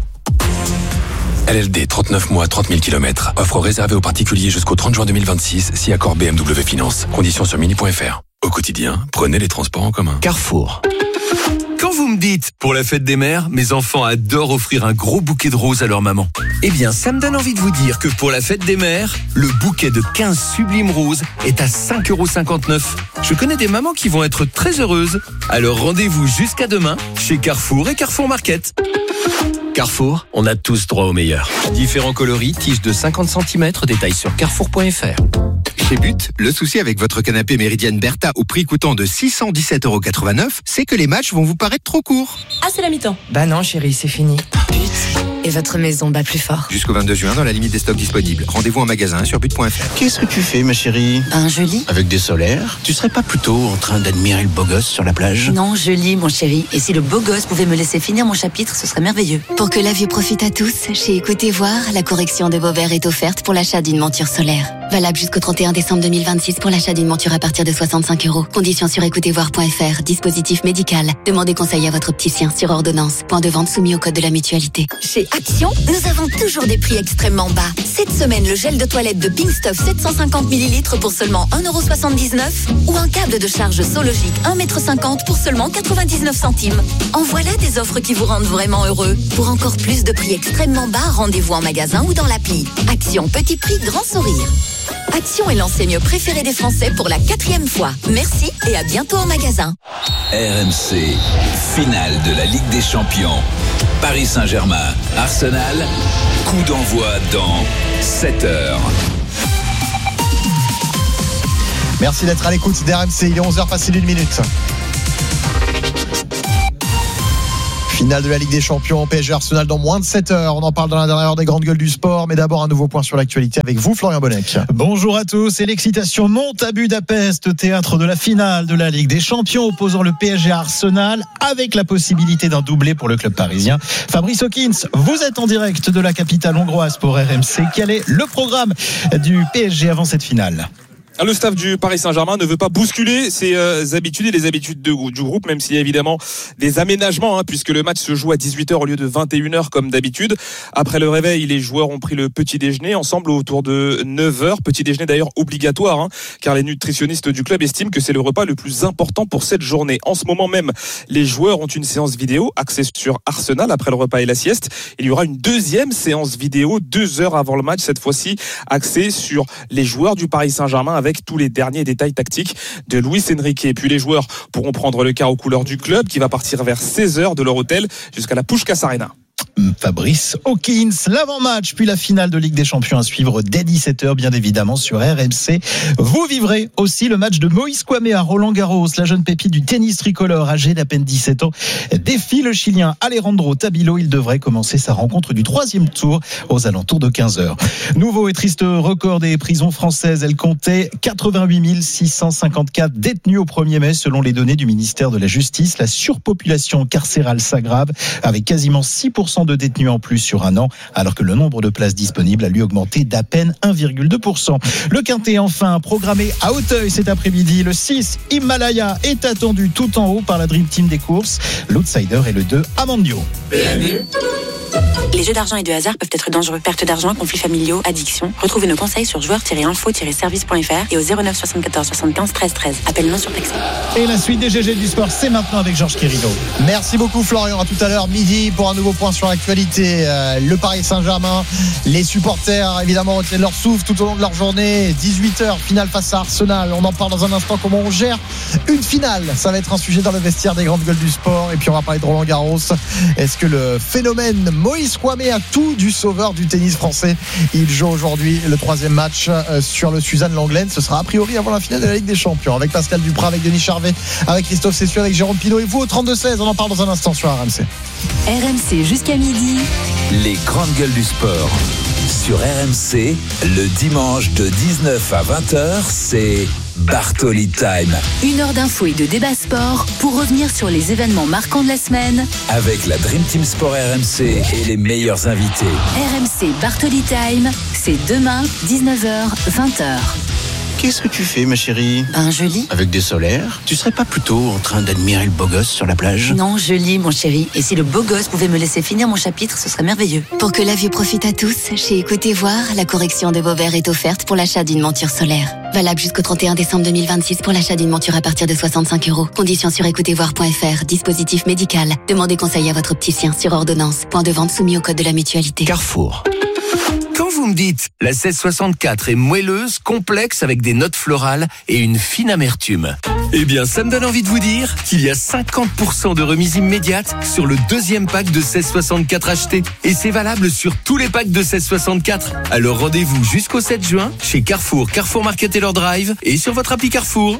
L L D trente-neuf mois, trente mille kilomètres. Offre réservée aux particuliers jusqu'au trente juin deux mille vingt-six, si accord B M W Finance. Conditions sur mini point F R. Au quotidien, prenez les transports en commun. Carrefour. Quand vous me dites, pour la fête des mères, mes enfants adorent offrir un gros bouquet de roses à leur maman. Eh bien, ça me donne envie de vous dire que pour la fête des mères, le bouquet de quinze sublimes roses est à cinq euros cinquante-neuf. Je connais des mamans qui vont être très heureuses. Alors rendez-vous jusqu'à demain chez Carrefour et Carrefour Market. Carrefour, on a tous droit au meilleur. Différents coloris, tiges de cinquante centimètres, détails sur carrefour point F R. Chez But, le souci avec votre canapé Méridienne Bertha au prix coûtant de six cent dix-sept euros quatre-vingt-neuf, c'est que les matchs vont vous paraître trop courts. Ah, c'est la mi-temps. Bah non, chérie, c'est fini. But. Et votre maison bat plus fort. Jusqu'au vingt-deux juin, dans la limite des stocks disponibles. Rendez-vous en magasin sur but point f r. Qu'est-ce que tu fais, ma chérie? Ben, je lis. Avec des solaires? Tu serais pas plutôt en train d'admirer le beau gosse sur la plage? Non, je lis, mon chéri. Et si le beau gosse pouvait me laisser finir mon chapitre, ce serait merveilleux. Pour que la vue profite à tous, chez Écoutez Voir, la correction de vos verres est offerte pour l'achat d'une monture solaire. Valable jusqu'au trente et un décembre deux mille vingt-six pour l'achat d'une monture à partir de soixante-cinq euros. Conditions sur écoutez voir point f r. Dispositif médical. Demandez conseil à votre opticien sur ordonnance. Point de vente soumis au code de la mutualité. Chez Action, nous avons toujours des prix extrêmement bas. Cette semaine, le gel de toilette de Pink Stuff sept cent cinquante millilitres pour seulement un euro soixante-dix-neuf ou un câble de charge Sologic un mètre cinquante pour seulement quatre-vingt-dix-neuf centimes. En voilà des offres qui vous rendent vraiment heureux. Pour encore plus de prix extrêmement bas, rendez-vous en magasin ou dans l'appli. Action, petit prix, grand sourire. Action est l'enseigne préférée des Français pour la quatrième fois. Merci et à bientôt en magasin. R M C, finale de la Ligue des Champions. Paris Saint-Germain, Arsenal, coup d'envoi dans sept heures. Merci d'être à l'écoute d'R M C, il est onze heures passé d'une minute. Finale de la Ligue des Champions, P S G Arsenal dans moins de sept heures. On en parle dans la dernière heure des grandes gueules du sport. Mais d'abord, un nouveau point sur l'actualité avec vous, Florian Bonnec. Bonjour à tous. Et l'excitation monte à Budapest, théâtre de la finale de la Ligue des Champions opposant le P S G à Arsenal avec la possibilité d'un doublé pour le club parisien. Fabrice Hawkins, vous êtes en direct de la capitale hongroise pour R M C. Quel est le programme du P S G avant cette finale ? Le staff du Paris Saint-Germain ne veut pas bousculer ses euh, habitudes et les habitudes de, du groupe, même s'il y a évidemment des aménagements, hein, puisque le match se joue à dix-huit heures au lieu de vingt et une heures comme d'habitude. Après le réveil, les joueurs ont pris le petit déjeuner ensemble autour de neuf heures. Petit déjeuner d'ailleurs obligatoire, hein, car les nutritionnistes du club estiment que c'est le repas le plus important pour cette journée. En ce moment même, les joueurs ont une séance vidéo axée sur Arsenal après le repas et la sieste. Il y aura une deuxième séance vidéo deux heures avant le match, cette fois-ci axée sur les joueurs du Paris Saint-Germain avec tous les derniers détails tactiques de Luis Enrique. Et puis les joueurs pourront prendre le car aux couleurs du club qui va partir vers seize heures de leur hôtel jusqu'à la Puskás Arena. Fabrice Hawkins, l'avant-match puis la finale de Ligue des Champions à suivre dès dix-sept heures bien évidemment sur R M C. Vous vivrez aussi le match de Moïse Kouamé à Roland-Garros. La jeune pépite du tennis tricolore âgée d'à peine dix-sept ans défie le Chilien Alejandro Tabilo. Il devrait commencer sa rencontre du troisième tour aux alentours de quinze heures. Nouveau et triste record des prisons françaises. Elles comptaient quatre-vingt-huit mille six cent cinquante-quatre détenus au premier mai selon les données du ministère de la Justice. La surpopulation carcérale s'aggrave avec quasiment six pour cent de détenus en plus sur un an, alors que le nombre de places disponibles a lui augmenté d'à peine un virgule deux pour cent. Le quintet enfin programmé à Auteuil cet après-midi. Le six, Himalaya, est attendu tout en haut par la Dream Team des courses. L'outsider est le deux, Amandio. Les jeux d'argent et de hasard peuvent être dangereux. Perte d'argent, conflits familiaux, addiction. Retrouvez nos conseils sur joueurs tiret info tiret service point f r et au zéro neuf soixante-quatorze soixante-quinze treize treize. Appel non surtaxé. Et la suite des G G du sport, c'est maintenant avec Georges Querido. Merci beaucoup Florian. À tout à l'heure midi pour un nouveau point sur l'actualité. Euh, le Paris Saint-Germain, les supporters évidemment retiennent leur souffle tout au long de leur journée. dix-huit heures, finale face à Arsenal. On en parle dans un instant, comment on gère une finale. Ça va être un sujet dans le vestiaire des grandes gueules du sport. Et puis on va parler de Roland Garros. Est-ce que le phénomène Moïse Kouamé a tout du sauveur du tennis français? Il joue aujourd'hui le troisième match sur le Suzanne Lenglen. Ce sera a priori avant la finale de la Ligue des Champions, avec Pascal Duprat, avec Denis Charvet, avec Christophe Cessieux, avec Jérôme Pinault et vous au trente-deux seize. On en parle dans un instant sur R M C. R M C jusqu'à midi. Les grandes gueules du sport sur R M C, le dimanche de dix-neuf à vingt heures, c'est Bartoli Time. Une heure d'infos et de débat sport pour revenir sur les événements marquants de la semaine. Avec la Dream Team Sport R M C et les meilleurs invités. R M C Bartoli Time, c'est demain, dix-neuf heures, vingt heures. Qu'est-ce que tu fais, ma chérie? Ben, je lis. Avec des solaires? Tu serais pas plutôt en train d'admirer le beau gosse sur la plage? Non, je lis, mon chéri. Et si le beau gosse pouvait me laisser finir mon chapitre, ce serait merveilleux. Pour que la vue profite à tous, chez Écoutez Voir, la correction de vos verres est offerte pour l'achat d'une monture solaire. Valable jusqu'au trente et un décembre deux mille vingt-six pour l'achat d'une monture à partir de soixante-cinq euros. Conditions sur écoutez voir point f r. Dispositif médical. Demandez conseil à votre opticien sur ordonnance. Point de vente soumis au code de la mutualité. Carrefour. Quand vous me dites la seize soixante-quatre est moelleuse, complexe avec des notes florales et une fine amertume, eh bien ça me donne envie de vous dire qu'il y a cinquante pour cent de remise immédiate sur le deuxième pack de seize soixante-quatre acheté. Et c'est valable sur tous les packs de seize soixante-quatre. Alors rendez-vous jusqu'au sept juin chez Carrefour, Carrefour Market et leur Drive et sur votre appli Carrefour.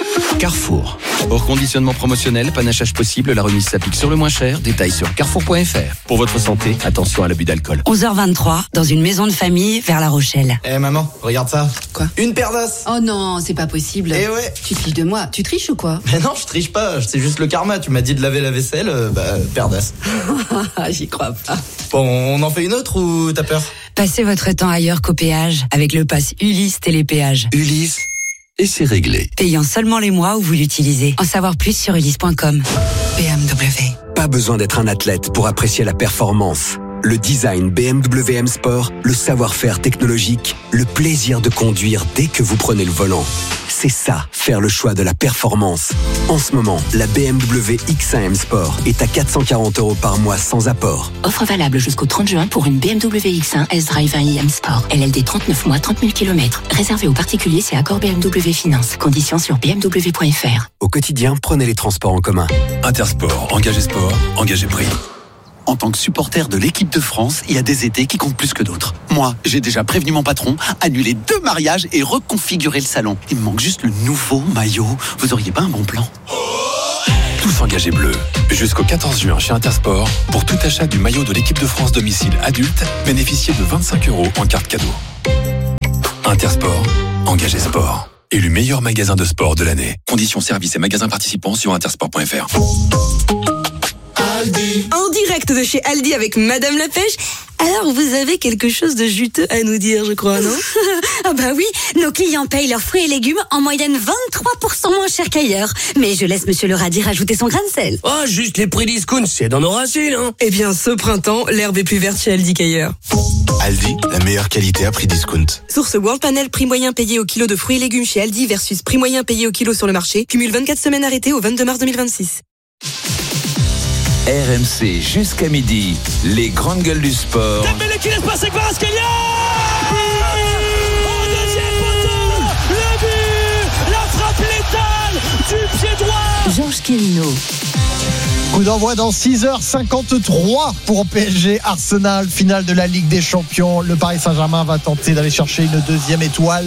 Carrefour. Hors conditionnement promotionnel, panachage possible, la remise s'applique sur le moins cher. Détails sur carrefour point f r. Pour votre santé, attention à l'abus d'alcool. onze heures vingt-trois, dans une maison de famille vers La Rochelle. Eh hey, maman, regarde ça. Quoi? Une paire d'as. Oh non, c'est pas possible. Eh ouais. Tu triches de moi. Tu triches ou quoi? Mais non, je triche pas. C'est juste le karma. Tu m'as dit de laver la vaisselle, euh, bah, paire d'as. J'y crois pas. Bon, on en fait une autre ou t'as peur? Passez votre temps ailleurs qu'au péage avec le pass Ulysse Télépéage. Ulysse, et c'est réglé. Payant seulement les mois où vous l'utilisez. En savoir plus sur ulysse point com. B M W. Pas besoin d'être un athlète pour apprécier la performance. Le design B M W M Sport, le savoir-faire technologique, le plaisir de conduire dès que vous prenez le volant. C'est ça, faire le choix de la performance. En ce moment, la B M W X un M Sport est à quatre cent quarante euros par mois sans apport. Offre valable jusqu'au trente juin pour une B M W X un S-Drive un i M Sport. L L D trente-neuf mois, trente mille kilomètres. Réservé aux particuliers, c'est accord B M W Finance. Conditions sur b m w point f r. Au quotidien, prenez les transports en commun. Intersport, engagé sport, engagé prix. En tant que supporter de l'équipe de France, il y a des étés qui comptent plus que d'autres. Moi, j'ai déjà prévenu mon patron, annulé deux mariages et reconfiguré le salon. Il me manque juste le nouveau maillot. Vous auriez pas un bon plan? Tous engagés bleus. Jusqu'au quatorze juin chez Intersport, pour tout achat du maillot de l'équipe de France domicile adulte, bénéficiez de vingt-cinq euros en carte cadeau. Intersport, engagé sport. Élu meilleur magasin de sport de l'année. Conditions services et magasins participants sur intersport point f r. Aldi. En direct de chez Aldi avec Madame la Pêche. Alors, vous avez quelque chose de juteux à nous dire, je crois, non? Ah bah oui, nos clients payent leurs fruits et légumes en moyenne vingt-trois pour cent moins cher qu'ailleurs. Mais je laisse Monsieur le radis rajouter son grain de sel. Oh, juste les prix discount, c'est dans nos racines, hein. Eh bien, ce printemps, l'herbe est plus verte chez Aldi qu'ailleurs. Aldi, la meilleure qualité à prix discount. Source World Panel, prix moyen payé au kilo de fruits et légumes chez Aldi versus prix moyen payé au kilo sur le marché. Cumule vingt-quatre semaines arrêtées au vingt-deux mars deux mille vingt-six. R M C jusqu'à midi, les grandes gueules du sport. Dembélé qui laisse passer Kvaratskhelia. Au deuxième poteau, le but, la frappe létale du pied droit. Georges Quérino. Coup d'envoi dans six heures cinquante-trois pour P S G Arsenal, finale de la Ligue des Champions. Le Paris Saint-Germain va tenter d'aller chercher une deuxième étoile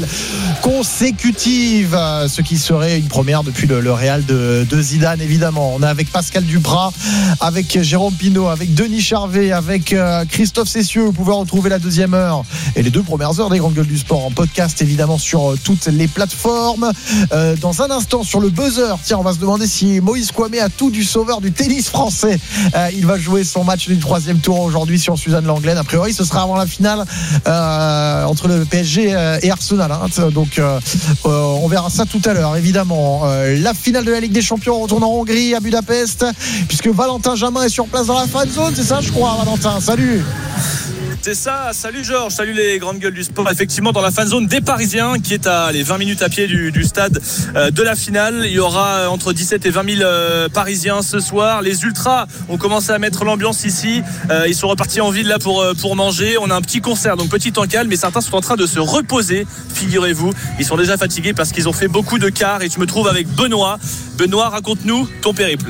consécutive, ce qui serait une première depuis le, le Real de, de Zidane, évidemment. On est avec Pascal Duprat, avec Jérôme Pinault, avec Denis Charvet, avec euh, Christophe Cessieux. Vous pouvez retrouver la deuxième heure et les deux premières heures des Grandes Gueules du Sport en podcast, évidemment, sur euh, toutes les plateformes. Euh, dans un instant, sur le buzzer, tiens, on va se demander si Moïse Kouamé a tout du sauveur du tennis français. Euh, il va jouer son match du troisième tour aujourd'hui sur Suzanne Lenglen. A priori, ce sera avant la finale euh, entre le P S G et Arsenal. Hein. Donc, euh, euh, on verra ça tout à l'heure, évidemment. Euh, la finale de la Ligue des Champions retourne en Hongrie, à Budapest, puisque Valentin Jamin est sur place dans la fan zone. C'est ça, je crois, Valentin. Salut. C'est ça, salut Georges, salut les grandes gueules du sport. Effectivement, dans la fan zone des Parisiens, qui est à les vingt minutes à pied du, du stade euh, de la finale. Il y aura entre dix-sept et vingt mille euh, Parisiens ce soir. Les ultras ont commencé à mettre l'ambiance ici. Euh, ils sont repartis en ville là pour, pour manger. On a un petit concert, donc petit temps calme, mais certains sont en train de se reposer, figurez-vous. Ils sont déjà fatigués parce qu'ils ont fait beaucoup de cars. Et je me trouve avec Benoît. Benoît, raconte-nous ton périple.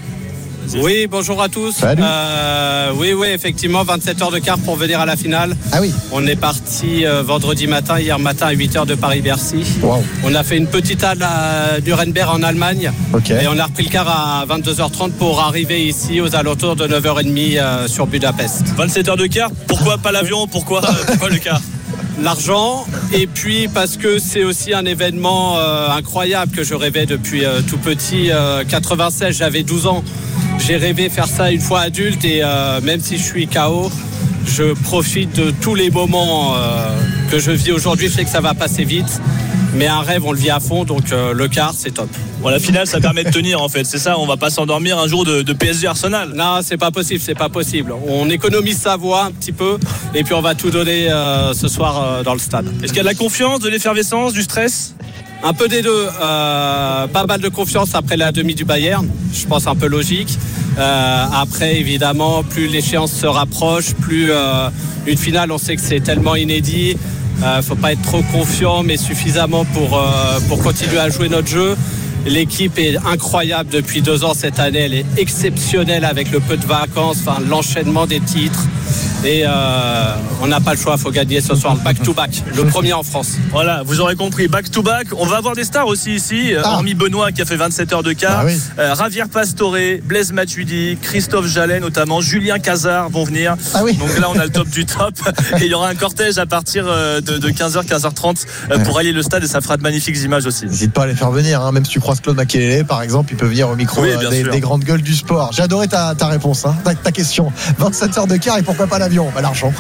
Oui, bonjour à tous. Euh, oui, oui, effectivement, vingt-sept heures de car pour venir à la finale. Ah oui. On est parti euh, vendredi matin, hier matin à huit heures de Paris-Bercy. Wow. On a fait une petite halle à Nuremberg en Allemagne. Okay. Et on a repris le car à vingt-deux heures trente pour arriver ici aux alentours de neuf heures trente euh, sur Budapest. vingt-sept heures de car, pourquoi pas l'avion? Pourquoi, pourquoi le car? L'argent, et puis parce que c'est aussi un événement euh, incroyable que je rêvais depuis euh, tout petit. euh, quatre-vingt-seize, j'avais douze ans. J'ai rêvé faire ça une fois adulte et euh, même si je suis K O, je profite de tous les moments euh, que je vis aujourd'hui. Je sais que ça va passer vite, mais un rêve, on le vit à fond, donc euh, le quart, c'est top. Bon, la finale, ça permet de tenir en fait, c'est ça, on va pas s'endormir un jour de, de P S G Arsenal. Non, c'est pas possible, c'est pas possible. On économise sa voix un petit peu et puis on va tout donner euh, ce soir euh, dans le stade. Est-ce qu'il y a de la confiance, de l'effervescence, du stress ? Un peu des deux. Euh, pas mal de confiance après la demi du Bayern, je pense un peu logique. Euh, après, évidemment, plus l'échéance se rapproche, plus euh, une finale, on sait que c'est tellement inédit. Il euh, ne faut pas être trop confiant, mais suffisamment pour, euh, pour continuer à jouer notre jeu. L'équipe est incroyable depuis deux ans cette année. Elle est exceptionnelle avec le peu de vacances, enfin, l'enchaînement des titres. Et euh, on n'a pas le choix, il faut gagner ce soir. Back to back, le premier en France. Voilà, vous aurez compris, back to back. On va avoir des stars aussi ici, ah. hormis Benoît qui a fait vingt-sept heures de quart, ah oui. euh, Javier Pastore, Blaise Matuidi, Christophe Jallet notamment, Julien Cazard vont venir. Ah oui. Donc là on a le top du top et il y aura un cortège à partir de, de quinze heures, quinze heures trente euh, pour allier le stade et ça fera de magnifiques images aussi. N'hésite pas à les faire venir, hein. Même si tu croises Claude Makélélé par exemple, il peut venir au micro, oui, euh, des, des grandes gueules du sport. J'ai adoré ta, ta réponse, hein, ta, ta question. vingt-sept heures de quart et pourquoi pas l'avion? Bah l'argent.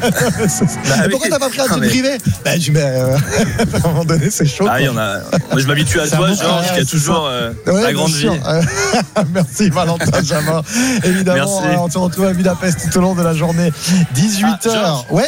Bah, pourquoi t'as pas pris un jet privé? Bah je mets euh, à un moment donné c'est chaud. Ah oui, on a... Moi je m'habitue à toi, Georges, qui a toujours euh, ouais, la grande vie. Merci Valentin Jamin. Évidemment, on se retrouve à Budapest tout au long de la journée. dix-huit heures. Ah, ouais.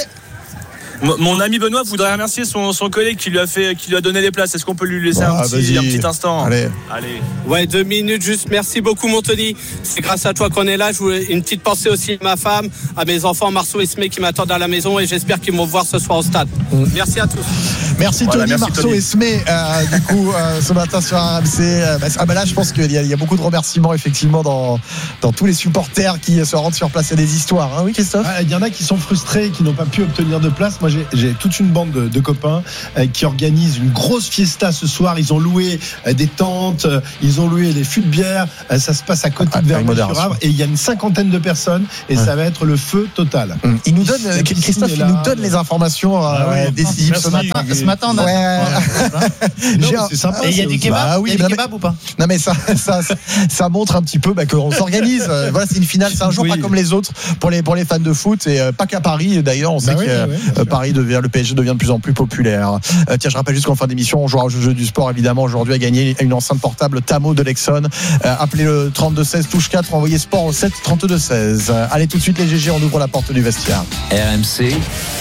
Mon ami Benoît voudrait remercier son, son collègue qui lui a fait, qui lui a donné les places. Est-ce qu'on peut lui laisser ah, un, petit, un petit instant? Allez. Allez. Ouais, deux minutes juste. Merci beaucoup, mon Tony. C'est grâce à toi qu'on est là. Je voulais une petite pensée aussi à ma femme, à mes enfants, Marceau et Smé qui m'attendent à la maison et j'espère qu'ils vont me voir ce soir au stade. Mmh. Merci à tous. Merci voilà, Tony, merci Marceau Tony. et Smé. Euh, du coup, euh, ce matin sur R M C. Euh, bah, ah bah là, je pense qu'il y, y a beaucoup de remerciements effectivement dans dans tous les supporters qui se rendent sur place. Il y a des histoires, hein, oui, Christophe. Il ah, y en a qui sont frustrés, qui n'ont pas pu obtenir de place. Moi, j'ai, j'ai toute une bande de, de copains euh, qui organisent une grosse fiesta ce soir. Ils ont loué euh, des tentes, euh, ils ont loué des fûts de bière. Euh, ça se passe à côté ah, de Verneuil-sur-Avre et il y a une cinquantaine de personnes et ouais. ça va être le feu total. Mmh. Il nous donne, euh, Christophe, il nous donne les informations euh, ah, oui, décisives ce matin. Ce matin, on a. Ouais. Non, c'est sympa. Et il y a des kebabs. Bah, oui, il y a des kebabs ou pas? Non mais ça, ça, ça, ça montre un petit peu bah, qu'on s'organise. Euh, voilà, c'est une finale, c'est un jour oui. pas comme les autres pour les pour les fans de foot et euh, pas qu'à Paris. D'ailleurs, on sait bah que oui, oui, euh, Paris devient, le P S G devient de plus en plus populaire. Euh, tiens, je rappelle juste qu'en fin d'émission, on jouera au jeu du sport évidemment aujourd'hui à gagner une enceinte portable Tamo de Lexon. Euh, appelez le trente-deux seize touche quatre, envoyez sport au sept trente-deux seize. Euh, allez tout de suite les G G, on ouvre la porte du vestiaire. R M C,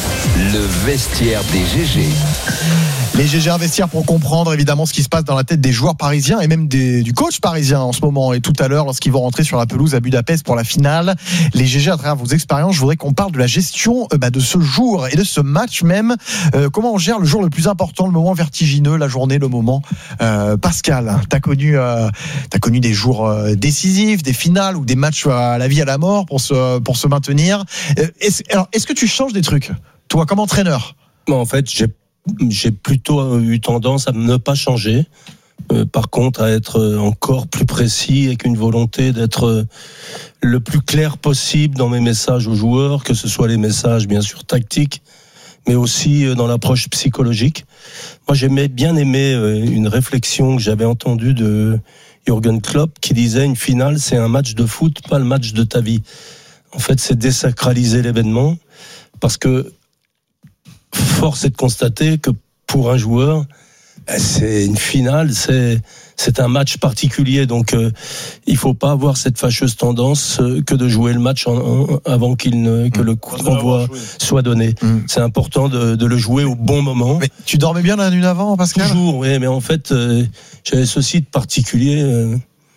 le vestiaire des G G. Les G G Investir pour comprendre évidemment ce qui se passe dans la tête des joueurs parisiens et même des, du coach parisien en ce moment et tout à l'heure lorsqu'ils vont rentrer sur la pelouse à Budapest pour la finale. Les G G, à travers vos expériences, je voudrais qu'on parle de la gestion euh, bah, de ce jour et de ce match même. Euh, comment on gère le jour le plus important, le moment vertigineux, la journée, le moment. Euh, Pascal, t'as connu, euh, t'as connu des jours euh, décisifs, des finales ou des matchs à la vie à la mort pour se pour se maintenir. Euh, est-ce, alors, est-ce que tu changes des trucs, toi, comme entraîneur? Bon, en fait, j'ai J'ai plutôt eu tendance à ne pas changer. Euh, par contre, à être encore plus précis avec une volonté d'être le plus clair possible dans mes messages aux joueurs, que ce soit les messages bien sûr tactiques, mais aussi dans l'approche psychologique. Moi, j'aimais bien aimé une réflexion que j'avais entendue de Jürgen Klopp qui disait une finale, c'est un match de foot, pas le match de ta vie. En fait, c'est désacraliser l'événement parce que force est de constater que pour un joueur, c'est une finale, c'est c'est un match particulier, donc euh, il faut pas avoir cette fâcheuse tendance euh, que de jouer le match en, en, avant qu'il ne, que mmh. le coup d'envoi soit donné. Mmh. C'est important de, de le jouer au bon moment. Mais tu dormais bien la nuit avant, Pascal? Toujours, oui, mais en fait, euh, j'avais ceci de particulier euh,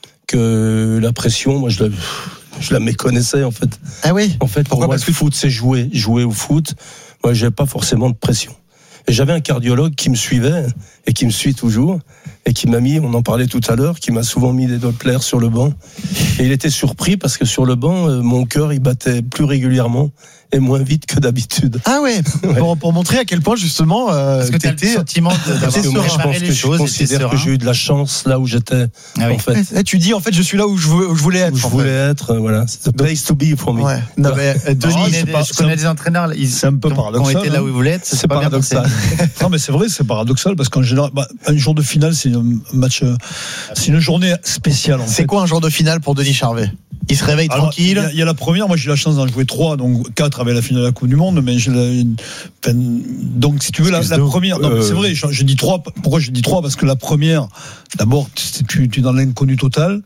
que la pression, moi je la, je la méconnaissais en fait. Ah oui. En fait, pour Pourquoi? moi, le foot, c'est jouer, jouer au foot. Moi, j'avais pas forcément de pression. Et j'avais un cardiologue qui me suivait et qui me suit toujours et qui m'a mis, on en parlait tout à l'heure, qui m'a souvent mis des Dopplers sur le banc. Et il était surpris parce que sur le banc, mon cœur, il battait plus régulièrement et moins vite que d'habitude. Ah ouais, ouais. Pour, pour montrer à quel point justement euh, parce que tu as le sentiment de, parce que moi, je pense que je considère que j'ai eu de la chance là où j'étais. Ah oui. En fait. Et tu dis en fait je suis là où je, veux, où je voulais être. Où je voulais fait. être, voilà. C'est the place to be for me. Ouais. Non, mais, Denis, non, c'est pas, je connais des entraîneurs, ils c'est un peu paradoxal. Ont été là où ils voulaient être. C'est, c'est paradoxal. Non mais c'est vrai, c'est paradoxal parce qu'en général, bah, un jour de finale, c'est un match, c'est une journée spéciale. En c'est fait. quoi un jour de finale pour Denis Charvet? Il se réveille Alors, tranquille. Il y, y a la première, moi j'ai eu la chance d'en jouer trois, donc quatre avec la finale de la Coupe du Monde, mais j'ai la, enfin, donc si tu veux la, la première, non, euh... c'est vrai, je, je dis trois. Pourquoi je dis trois? Parce que la première, d'abord, tu, tu es dans l'inconnu total.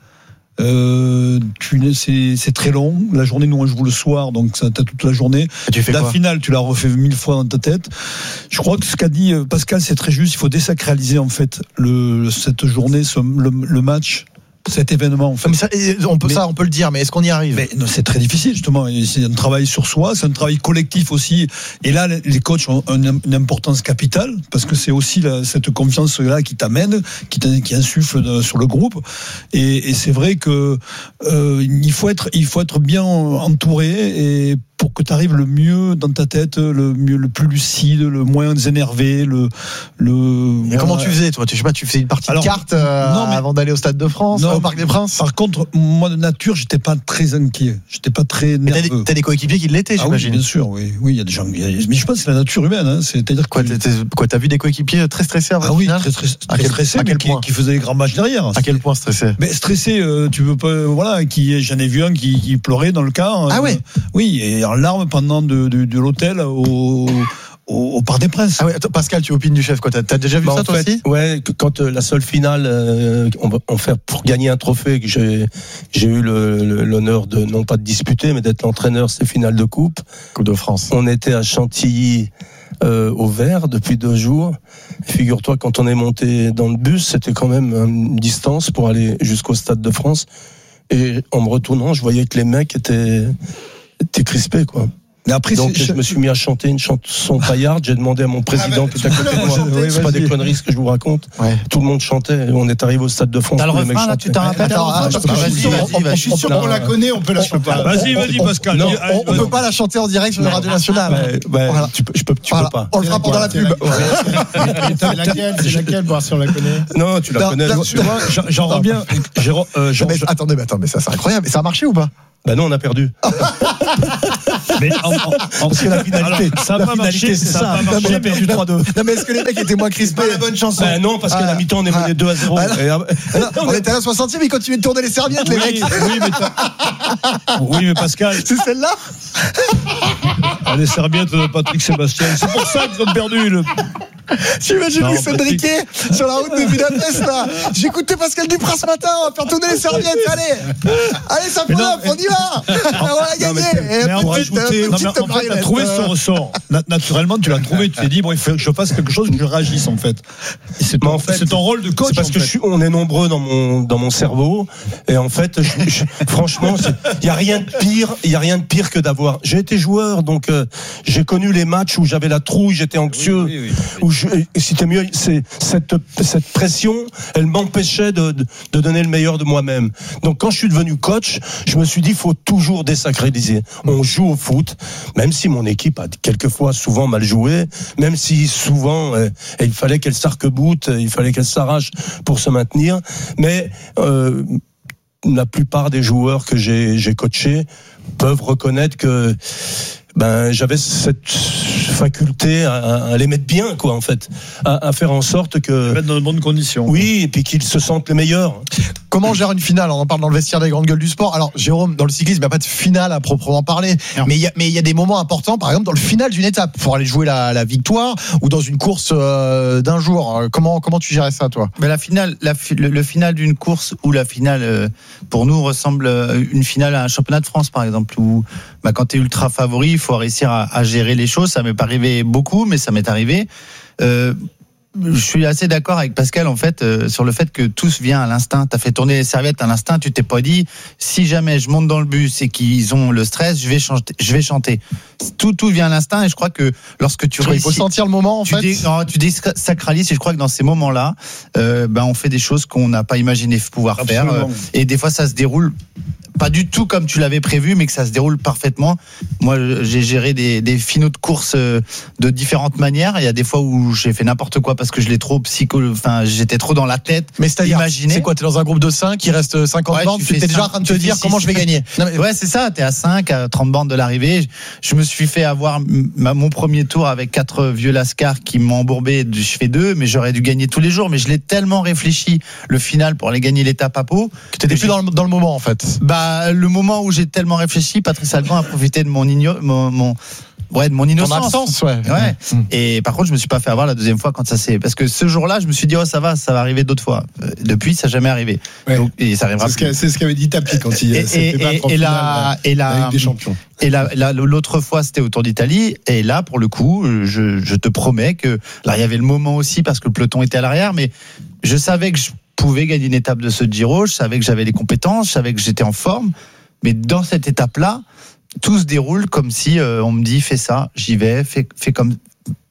Euh, tu, c'est, c'est très long. La journée, nous on joue le soir, donc ça t'as toute la journée. Tu fais la quoi? Finale, tu la refais mille fois dans ta tête. Je crois que ce qu'a dit Pascal, c'est très juste. Il faut désacraliser en fait le, cette journée, ce, le, le match. Cet événement, en fait. Mais ça, on peut, mais, ça, on peut le dire, mais est-ce qu'on y arrive? Mais non, c'est très difficile, justement. C'est un travail sur soi, c'est un travail collectif aussi. Et là, les coachs ont une importance capitale, parce que c'est aussi la, cette confiance-là qui t'amène, qui, qui insuffle de, sur le groupe. Et, et c'est vrai que euh, il faut être, il faut être bien entouré et pour que tu arrives le mieux dans ta tête, le mieux, le plus lucide, le moins énervé, le, le. Et comment tu faisais, toi? Tu sais pas, tu faisais une partie Alors, de cartes euh, non, mais, avant d'aller au Stade de France, non, au Parc des Princes? Par contre, moi de nature, j'étais pas très inquiet, j'étais pas très nerveux. Mais t'as des, t'as des coéquipiers qui l'étaient, ah j'imagine. Oui, bien sûr, oui, oui, il y a des gens. Y a, mais je pense que c'est la nature humaine, hein, c'est-à-dire quoi, que. T'es, quoi, t'as vu des coéquipiers très stressés avant? Ah oui, très, très, très, très stressés, mais qui, qui faisaient des grands matchs derrière. À quel point stressés? Mais stressé, euh, tu veux pas, voilà, qui, j'en ai vu un qui, qui pleurait dans le car. Ah euh, ouais. Oui, et en larmes pendant de, de, de l'hôtel au, au, au Parc des Princes. Ah ouais, Pascal, tu opines du chef, quoi. T'as, t'as déjà vu bah ça, toi fait, aussi? Ouais, quand euh, la seule finale, euh, on va en faire pour gagner un trophée, que j'ai, j'ai eu le, le, l'honneur de, non pas de disputer, mais d'être l'entraîneur, c'est finale de coupe. Coupe de France. On était à Chantilly, euh, au Vert, depuis deux jours. Figure-toi, quand on est monté dans le bus, c'était quand même une distance pour aller jusqu'au Stade de France. Et en me retournant, je voyais que les mecs étaient, étaient crispés, quoi. Mais après, donc c'est... je me suis mis à chanter une chanson paillarde. J'ai demandé à mon président ah ben, tout à côté de moi. Oui, c'est pas des conneries ce que je vous raconte. Ouais. Tout le monde chantait. On est arrivé au Stade de France. T'as le refrain là, tu t'en rappelles? Attends, parce que je suis sûr, je suis sûr qu'on la connaît, on peut la chanter. Vas-y, vas-y, Pascal. Non, on, on peut pas la chanter en direct sur la radio nationale. Voilà. Tu peux, je peux, tu voilà. peux pas. On le fera pendant la pub. C'est laquelle, c'est laquelle, voir si on la connaît. Non, tu la connais. Tu vois, j'en reviens. Attendez, mais attends, mais ça, c'est incroyable. Et ça a marché ou pas? Ben non, on a perdu. Mais en, en, en, parce que la finalité, alors, ça n'a pas marché, c'est ça. ça. On a perdu trois deux. Non, mais est-ce que les mecs étaient moins crispés? C'est pas la bonne chanson. Ben non, parce qu'à la mi-temps, on est mené deux à zéro. On était à la soixantième, ils continuaient de tourner les serviettes, les mecs. Oui, mais, oui, mais Pascal. C'est celle-là? Ah, les serviettes de Patrick Sébastien. C'est pour ça qu'ils ont perdu. Le... J'imagine Luis Enrique sur la route de Budapest là. J'écoutais Pascal Duprat ce matin, on va faire tourner les serviettes, allez. Allez, ça prend up, on y va. On va gagner. Mais en fait, tu as trouvé son ressort. Naturellement, tu l'as trouvé, tu t'es dit bon, il faut que je fasse quelque chose, que je réagisse en fait. Et c'est ton, en fait, c'est ton rôle de coach. C'est parce que je suis, on est nombreux dans mon dans mon cerveau et en fait, je, je, franchement, il y a rien de pire, il y a rien de pire que d'avoir. J'ai été joueur, donc euh, j'ai connu les matchs où j'avais la trouille, j'étais anxieux, oui, oui, oui, oui. où je, et c'était mieux, c'est cette cette pression, elle m'empêchait de, de de donner le meilleur de moi-même. Donc quand je suis devenu coach, je me suis dit faut toujours désacraliser. On joue au foot, même si mon équipe a quelquefois souvent mal joué, même si souvent euh, il fallait qu'elle s'arc-boute, il fallait qu'elle s'arrache pour se maintenir, mais euh, la plupart des joueurs que j'ai j'ai coachés peuvent reconnaître que ben j'avais cette faculté à, à les mettre bien, quoi, en fait, à, à faire en sorte que mettre dans de bonnes conditions. Oui, et puis qu'ils se sentent les meilleurs. Comment on gère une finale? On en parle dans le vestiaire des grandes gueules du sport. Alors, Jérôme, dans le cyclisme, il n'y a pas de finale à proprement parler. Non. Mais il y a, mais il y a des moments importants, par exemple, dans le final d'une étape, pour aller jouer la, la victoire, ou dans une course euh, d'un jour. Comment, comment tu gérais ça, toi? Mais la finale, la, le, le final d'une course ou la finale, euh, pour nous, ressemble à une finale à un championnat de France, par exemple, où, bah, quand tu es ultra favori, il faut réussir à, à gérer les choses. Ça m'est pas arrivé beaucoup, mais ça m'est arrivé. Euh, Je suis assez d'accord avec Pascal en fait euh, sur le fait que tout vient à l'instinct. T'as fait tourner les serviettes à l'instinct. Tu t'es pas dit si jamais je monte dans le bus et qu'ils ont le stress, je vais chanter. Je vais chanter. Tout tout vient à l'instinct et je crois que lorsque tu réussis, il faut sentir le moment en tu fait. Dé, non, tu désacralises et je crois que dans ces moments-là, euh, ben on fait des choses qu'on n'a pas imaginé pouvoir Absolument. faire. Euh, et des fois ça se déroule pas du tout comme tu l'avais prévu, mais que ça se déroule parfaitement. Moi, j'ai géré des, des finaux de course de différentes manières. Il y a des fois où j'ai fait n'importe quoi parce que je l'ai trop psycho, enfin, j'étais trop dans la tête. Mais c'est-à-dire, imaginer. C'est quoi? T'es dans un groupe de cinq, il reste cinquante ouais, bornes, tu étais déjà en train de te dire six, comment je vais gagner. Non, mais ouais, c'est ça. T'es à cinq, à trente bornes de l'arrivée. Je me suis fait avoir ma, mon premier tour avec quatre vieux lascars qui m'ont embourbé. Je fais deux, mais j'aurais dû gagner tous les jours. Mais je l'ai tellement réfléchi, le final, pour aller gagner l'étape à Pau. Que t'étais plus dans le, dans le moment, en fait. Bah, le moment où j'ai tellement réfléchi, Patrice Alban a profité de mon igno, mon, mon ouais, de mon innocence. Ton absence, ouais. ouais. Mmh. Et par contre, je me suis pas fait avoir la deuxième fois quand ça s'est, parce que ce jour-là, je me suis dit oh ça va, ça va arriver d'autres fois. Euh, depuis, ça n'a jamais arrivé. Ouais. Donc, et ça arrivera. C'est ce, qu'a, c'est ce qu'avait dit Tapi quand il s'était battu en finale et la Ligue des Champions. Et là, là, l'autre fois, c'était au Tour d'Italie. Et là, pour le coup, je, je te promets que là, il y avait le moment aussi parce que le peloton était à l'arrière, mais je savais que je pouvais gagner une étape de ce Giro. Je savais que j'avais les compétences, je savais que j'étais en forme. Mais dans cette étape-là, tout se déroule comme si euh, on me dit fais ça, j'y vais, fais, fais comme.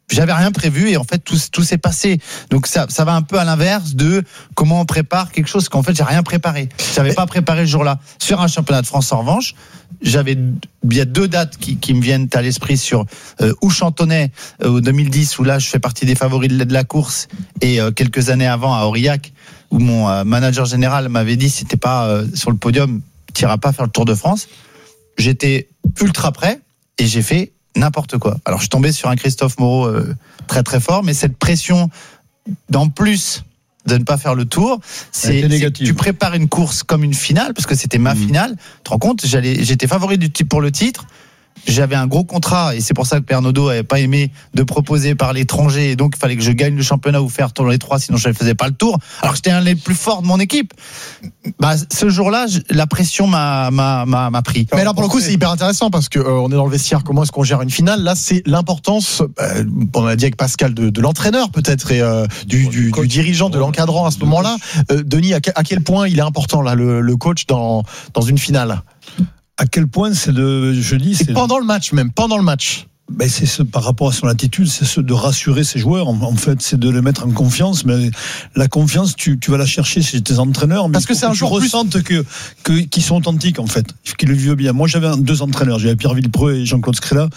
j'avais rien prévu et en fait tout, tout s'est passé. Donc ça, ça va un peu à l'inverse de comment on prépare quelque chose qu'en fait j'ai rien préparé. J'avais pas préparé le jour-là. Sur un championnat de France en revanche, j'avais il y a deux dates qui, qui me viennent à l'esprit sur euh, où Chantonnay euh, deux mille dix où là je fais partie des favoris de la course et euh, quelques années avant à Aurillac où mon euh, manager général m'avait dit si t'es pas euh, sur le podium, t'iras pas faire le Tour de France. J'étais ultra prêt et j'ai fait n'importe quoi. Alors je suis tombé sur un Christophe Moreau euh, très très fort, mais cette pression d'en plus de ne pas faire le Tour, c'est, c'est tu prépares une course comme une finale parce que c'était ma mmh. finale. Tu te rends compte, j'allais, j'étais favori du type pour le titre. J'avais un gros contrat et c'est pour ça que Pernodot avait pas aimé de proposer par l'étranger et donc il fallait que je gagne le championnat ou faire tourner les trois sinon je ne faisais pas le tour alors que j'étais un des plus forts de mon équipe. Bah, ce jour-là je, la pression m'a, m'a, m'a, m'a pris. Mais là pour le coup c'est hyper intéressant parce que euh, on est dans le vestiaire, comment est-ce qu'on gère une finale, là c'est l'importance euh, on a dit avec Pascal de, de l'entraîneur peut-être et euh, du, du, du dirigeant, de l'encadrant à ce moment-là. euh, Denis, à, à quel point il est important là le, le coach dans, dans une finale? À quel point c'est de, je dis, c'est et pendant de... le match même, pendant le match. Ben c'est ce, par rapport à son attitude, c'est ce de rassurer ses joueurs. En, en fait, c'est de les mettre en confiance. Mais la confiance, tu, tu vas la chercher chez tes entraîneurs. Mais parce que c'est un jour plus... ressentent que, que qu'ils sont authentiques en fait, qu'ils le vivent bien. Moi, j'avais deux entraîneurs, j'avais Pierre Villepreux et Jean-Claude Scrella.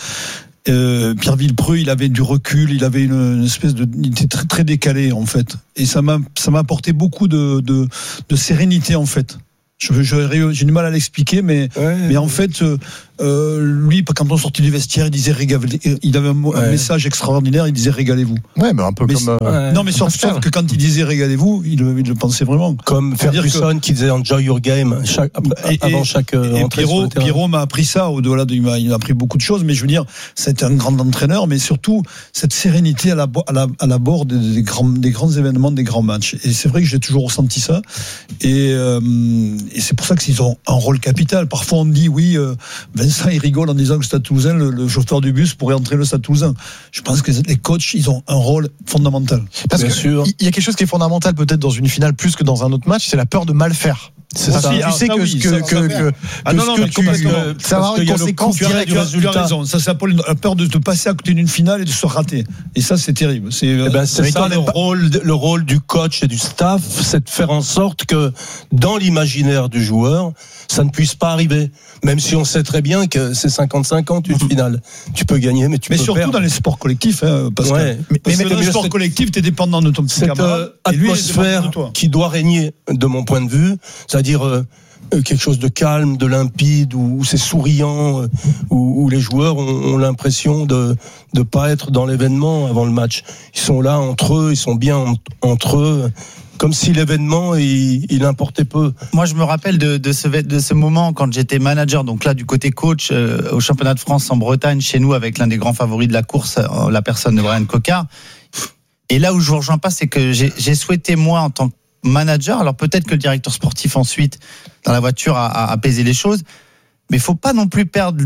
Euh, Pierre Villepreux, il avait du recul, il avait une, une espèce de, il était très, très décalé en fait. Et ça m'a, ça m'a apporté beaucoup de, de, de sérénité en fait. Je, je, j'ai du mal à l'expliquer, mais, ouais, mais en fait, euh, euh, lui, quand on sortait du vestiaire, il disait régalez. Il avait un, ouais. un message extraordinaire. Il disait régalez-vous. Ouais, mais un peu mais comme. Euh, non, mais sauf, sauf que quand il disait régalez-vous, il, il le pensait vraiment. Comme Ferguson que, qui disait enjoy your game chaque, et, avant chaque. Euh, et Pierrot, Pierrot m'a appris ça. Au-delà de, il m'a, il m'a appris beaucoup de choses. Mais je veux dire, c'était un grand entraîneur, mais surtout cette sérénité à la à la à la bord des, des grands des grands événements, des grands matchs. Et c'est vrai que j'ai toujours ressenti ça. Et euh, Et c'est pour ça qu'ils ont un rôle capital. Parfois, on dit, oui, euh, Vincent, il rigole en disant que le Stade Toulousain, le, le chauffeur du bus pourrait entrer le Stade Toulousain. Je pense que les coachs, ils ont un rôle fondamental. Parce qu'il y a quelque chose qui est fondamental peut-être dans une finale plus que dans un autre match, c'est la peur de mal faire. C'est ça. Si, tu ah, sais ça, que, oui, que, ça, que, ça, que, ah non, non, mais tu, complètement. ça va avoir une conséquence directe du résultat. Tu as raison. Ça s'appelle la peur de te passer à côté d'une finale et de se rater. Et ça, c'est terrible. C'est, eh ben, c'est ça le rôle, le rôle du coach et du staff, c'est de faire en sorte que dans l'imaginaire du joueur, ça ne puisse pas arriver. Même si on sait très bien que c'est cinquante cinquante une finale. Tu peux gagner, mais tu mais peux surtout perdre. dans les sports collectifs, hein, parce ouais. que, mais, parce mais que dans les sports collectifs, t'es dépendant de ton petit camarade. Cette atmosphère qui doit régner, de mon point de vue, c'est-à-dire euh, quelque chose de calme, de limpide, où, où c'est souriant, où, où les joueurs ont, ont l'impression de ne pas être dans l'événement avant le match. Ils sont là entre eux, ils sont bien en, entre eux. Comme si l'événement, il, il importait peu. Moi, je me rappelle de, de, ce, de ce moment quand j'étais manager, donc là, du côté coach, euh, au championnat de France en Bretagne, chez nous, avec l'un des grands favoris de la course, euh, la personne de Brian Cocard. Et là où je vous rejoins pas, c'est que j'ai, j'ai souhaité, moi, en tant que manager, alors peut-être que le directeur sportif, ensuite, dans la voiture, a, a apaisé les choses, mais il faut pas non plus perdre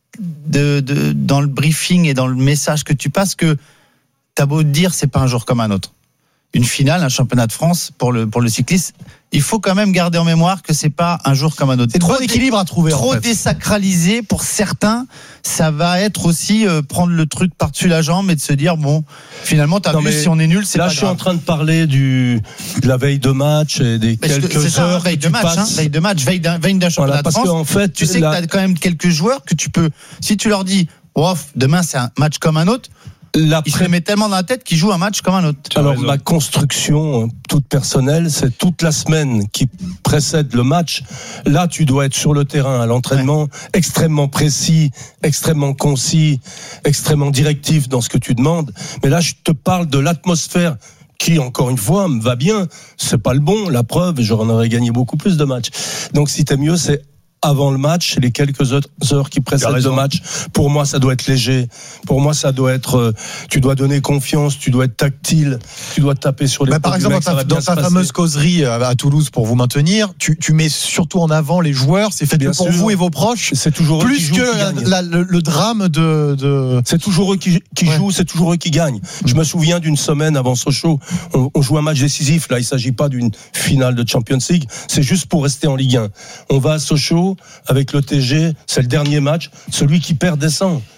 de, de, dans le briefing et dans le message que tu passes que t'as beau te dire, c'est pas un jour comme un autre. Une finale, un championnat de France pour le pour le cycliste, il faut quand même garder en mémoire que c'est pas un jour comme un autre. C'est trop d'équilibre à trouver. Trop en fait. désacralisé pour certains, ça va être aussi euh, prendre le truc par-dessus la jambe et de se dire bon, finalement t'as non, vu si on est nul, c'est là, pas je suis grave. en train de parler du de la veille de match et des mais quelques c'est ça, heures veille que de tu match, passes. hein, veille de match, veille d'un, veille d'un championnat voilà, parce de France. qu'en fait, tu sais la... que t'as quand même quelques joueurs que tu peux, si tu leur dis, oh, demain c'est un match comme un autre. La pré... Il se met tellement dans la tête qu'il joue un match comme un autre. Alors ma construction toute personnelle, c'est toute la semaine qui précède le match. Là, tu dois être sur le terrain à l'entraînement, ouais. extrêmement précis, extrêmement concis, extrêmement directif dans ce que tu demandes. Mais là, je te parle de l'atmosphère qui, encore une fois, me va bien. C'est pas le bon, la preuve, j'en aurais gagné beaucoup plus de matchs. Donc si t'es mieux, c'est avant le match, les quelques heures qui précèdent le match. Pour moi, ça doit être léger. Pour moi, ça doit être. Euh, tu dois donner confiance, tu dois être tactile, tu dois taper sur les. Bah, par exemple, mec, dans ta, dans ta fameuse causerie à Toulouse pour vous maintenir, tu, tu mets surtout en avant les joueurs. C'est fait bien pour sûr. Vous et vos proches. C'est toujours plus eux qui jouent, que qui la, la, le, le drame de. de... C'est toujours eux qui, qui ouais. jouent, c'est toujours eux qui gagnent. Mmh. Je me souviens d'une semaine avant Sochaux, on, on joue un match décisif. Là, il s'agit pas d'une finale de Champions League. C'est juste pour rester en Ligue un. On va à Sochaux avec le T G, c'est le dernier match. Celui qui perd descend.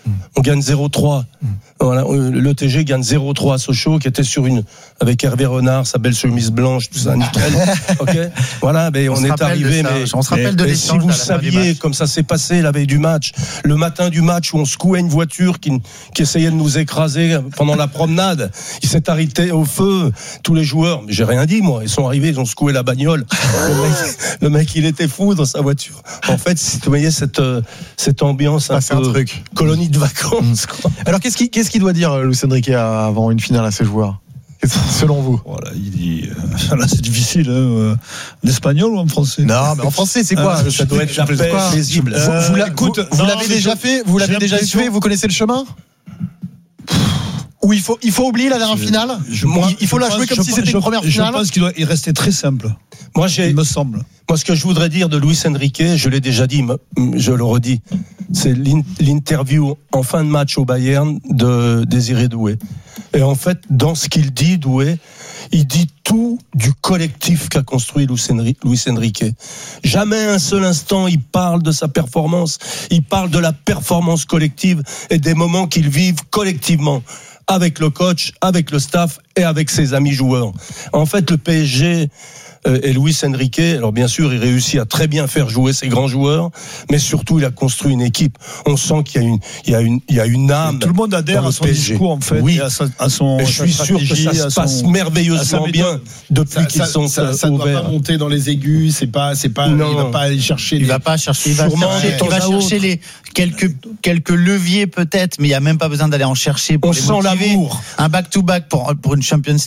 On gagne zéro trois. Voilà, l'E T G gagne zéro trois à Sochaux, qui était sur une, avec Hervé Renard, sa belle chemise blanche, tout ça, nickel. Okay. Voilà, mais on, on est arrivé, mais, on se rappelle de mais si vous saviez comme ça s'est passé la veille du match, le matin du match où on secouait une voiture qui, qui essayait de nous écraser pendant la promenade, il s'est arrêté au feu, tous les joueurs, mais j'ai rien dit, moi, ils sont arrivés, ils ont secoué la bagnole. Le mec, le mec il était fou dans sa voiture. En fait, si vous voyez cette, cette ambiance un ah, peu un truc. Colonie de vacances, quoi. Alors, qu'est-ce qui, qu'est-ce qu'il doit dire, Luis Enrique, avant une finale à ses joueurs? Selon vous? Voilà, il dit, euh, là c'est difficile, hein, en espagnol ou en français? Non, mais en français c'est quoi? euh, Ça doit être la paix paisible. Euh, vous, vous, écoute, vous, vous l'avez déjà fait? Vous l'avez déjà fait? Vous connaissez le chemin? Ou il faut, il faut oublier la dernière je, finale je, moi, Il faut la jouer comme si c'était une première finale. Je pense qu'il doit y rester très simple. Moi, j'ai, il me semble. Moi, ce que je voudrais dire de Luis Enrique, je l'ai déjà dit, je le redis, c'est l'interview en fin de match au Bayern de Désiré Doué. Et en fait, dans ce qu'il dit, Doué, il dit tout du collectif qu'a construit Luis Enrique. Jamais un seul instant il parle de sa performance, il parle de la performance collective et des moments qu'ils vivent collectivement, avec le coach, avec le staff et avec ses amis joueurs. En fait, le P S G et Luis Enrique, alors bien sûr, il réussit à très bien faire jouer ses grands joueurs, mais surtout, il a construit une équipe. On sent qu'il y a une, il y a une, il y a une âme. Tout le monde adhère à son P S G. discours, en fait, oui. et à, sa, à son. Et je suis sûr que ça se passe son, merveilleusement bien depuis ça, qu'ils ça, sont ça, ça ouverts. Ça ne doit pas monter dans les aigus. C'est pas, c'est pas. Non. Il va pas aller chercher. Il les... va pas chercher. Il va Sûrement, chercher, il va chercher les quelques quelques leviers peut-être, mais il y a même pas besoin d'aller en chercher pour On les sent motiver. l'amour. Un back to back pour pour une Champions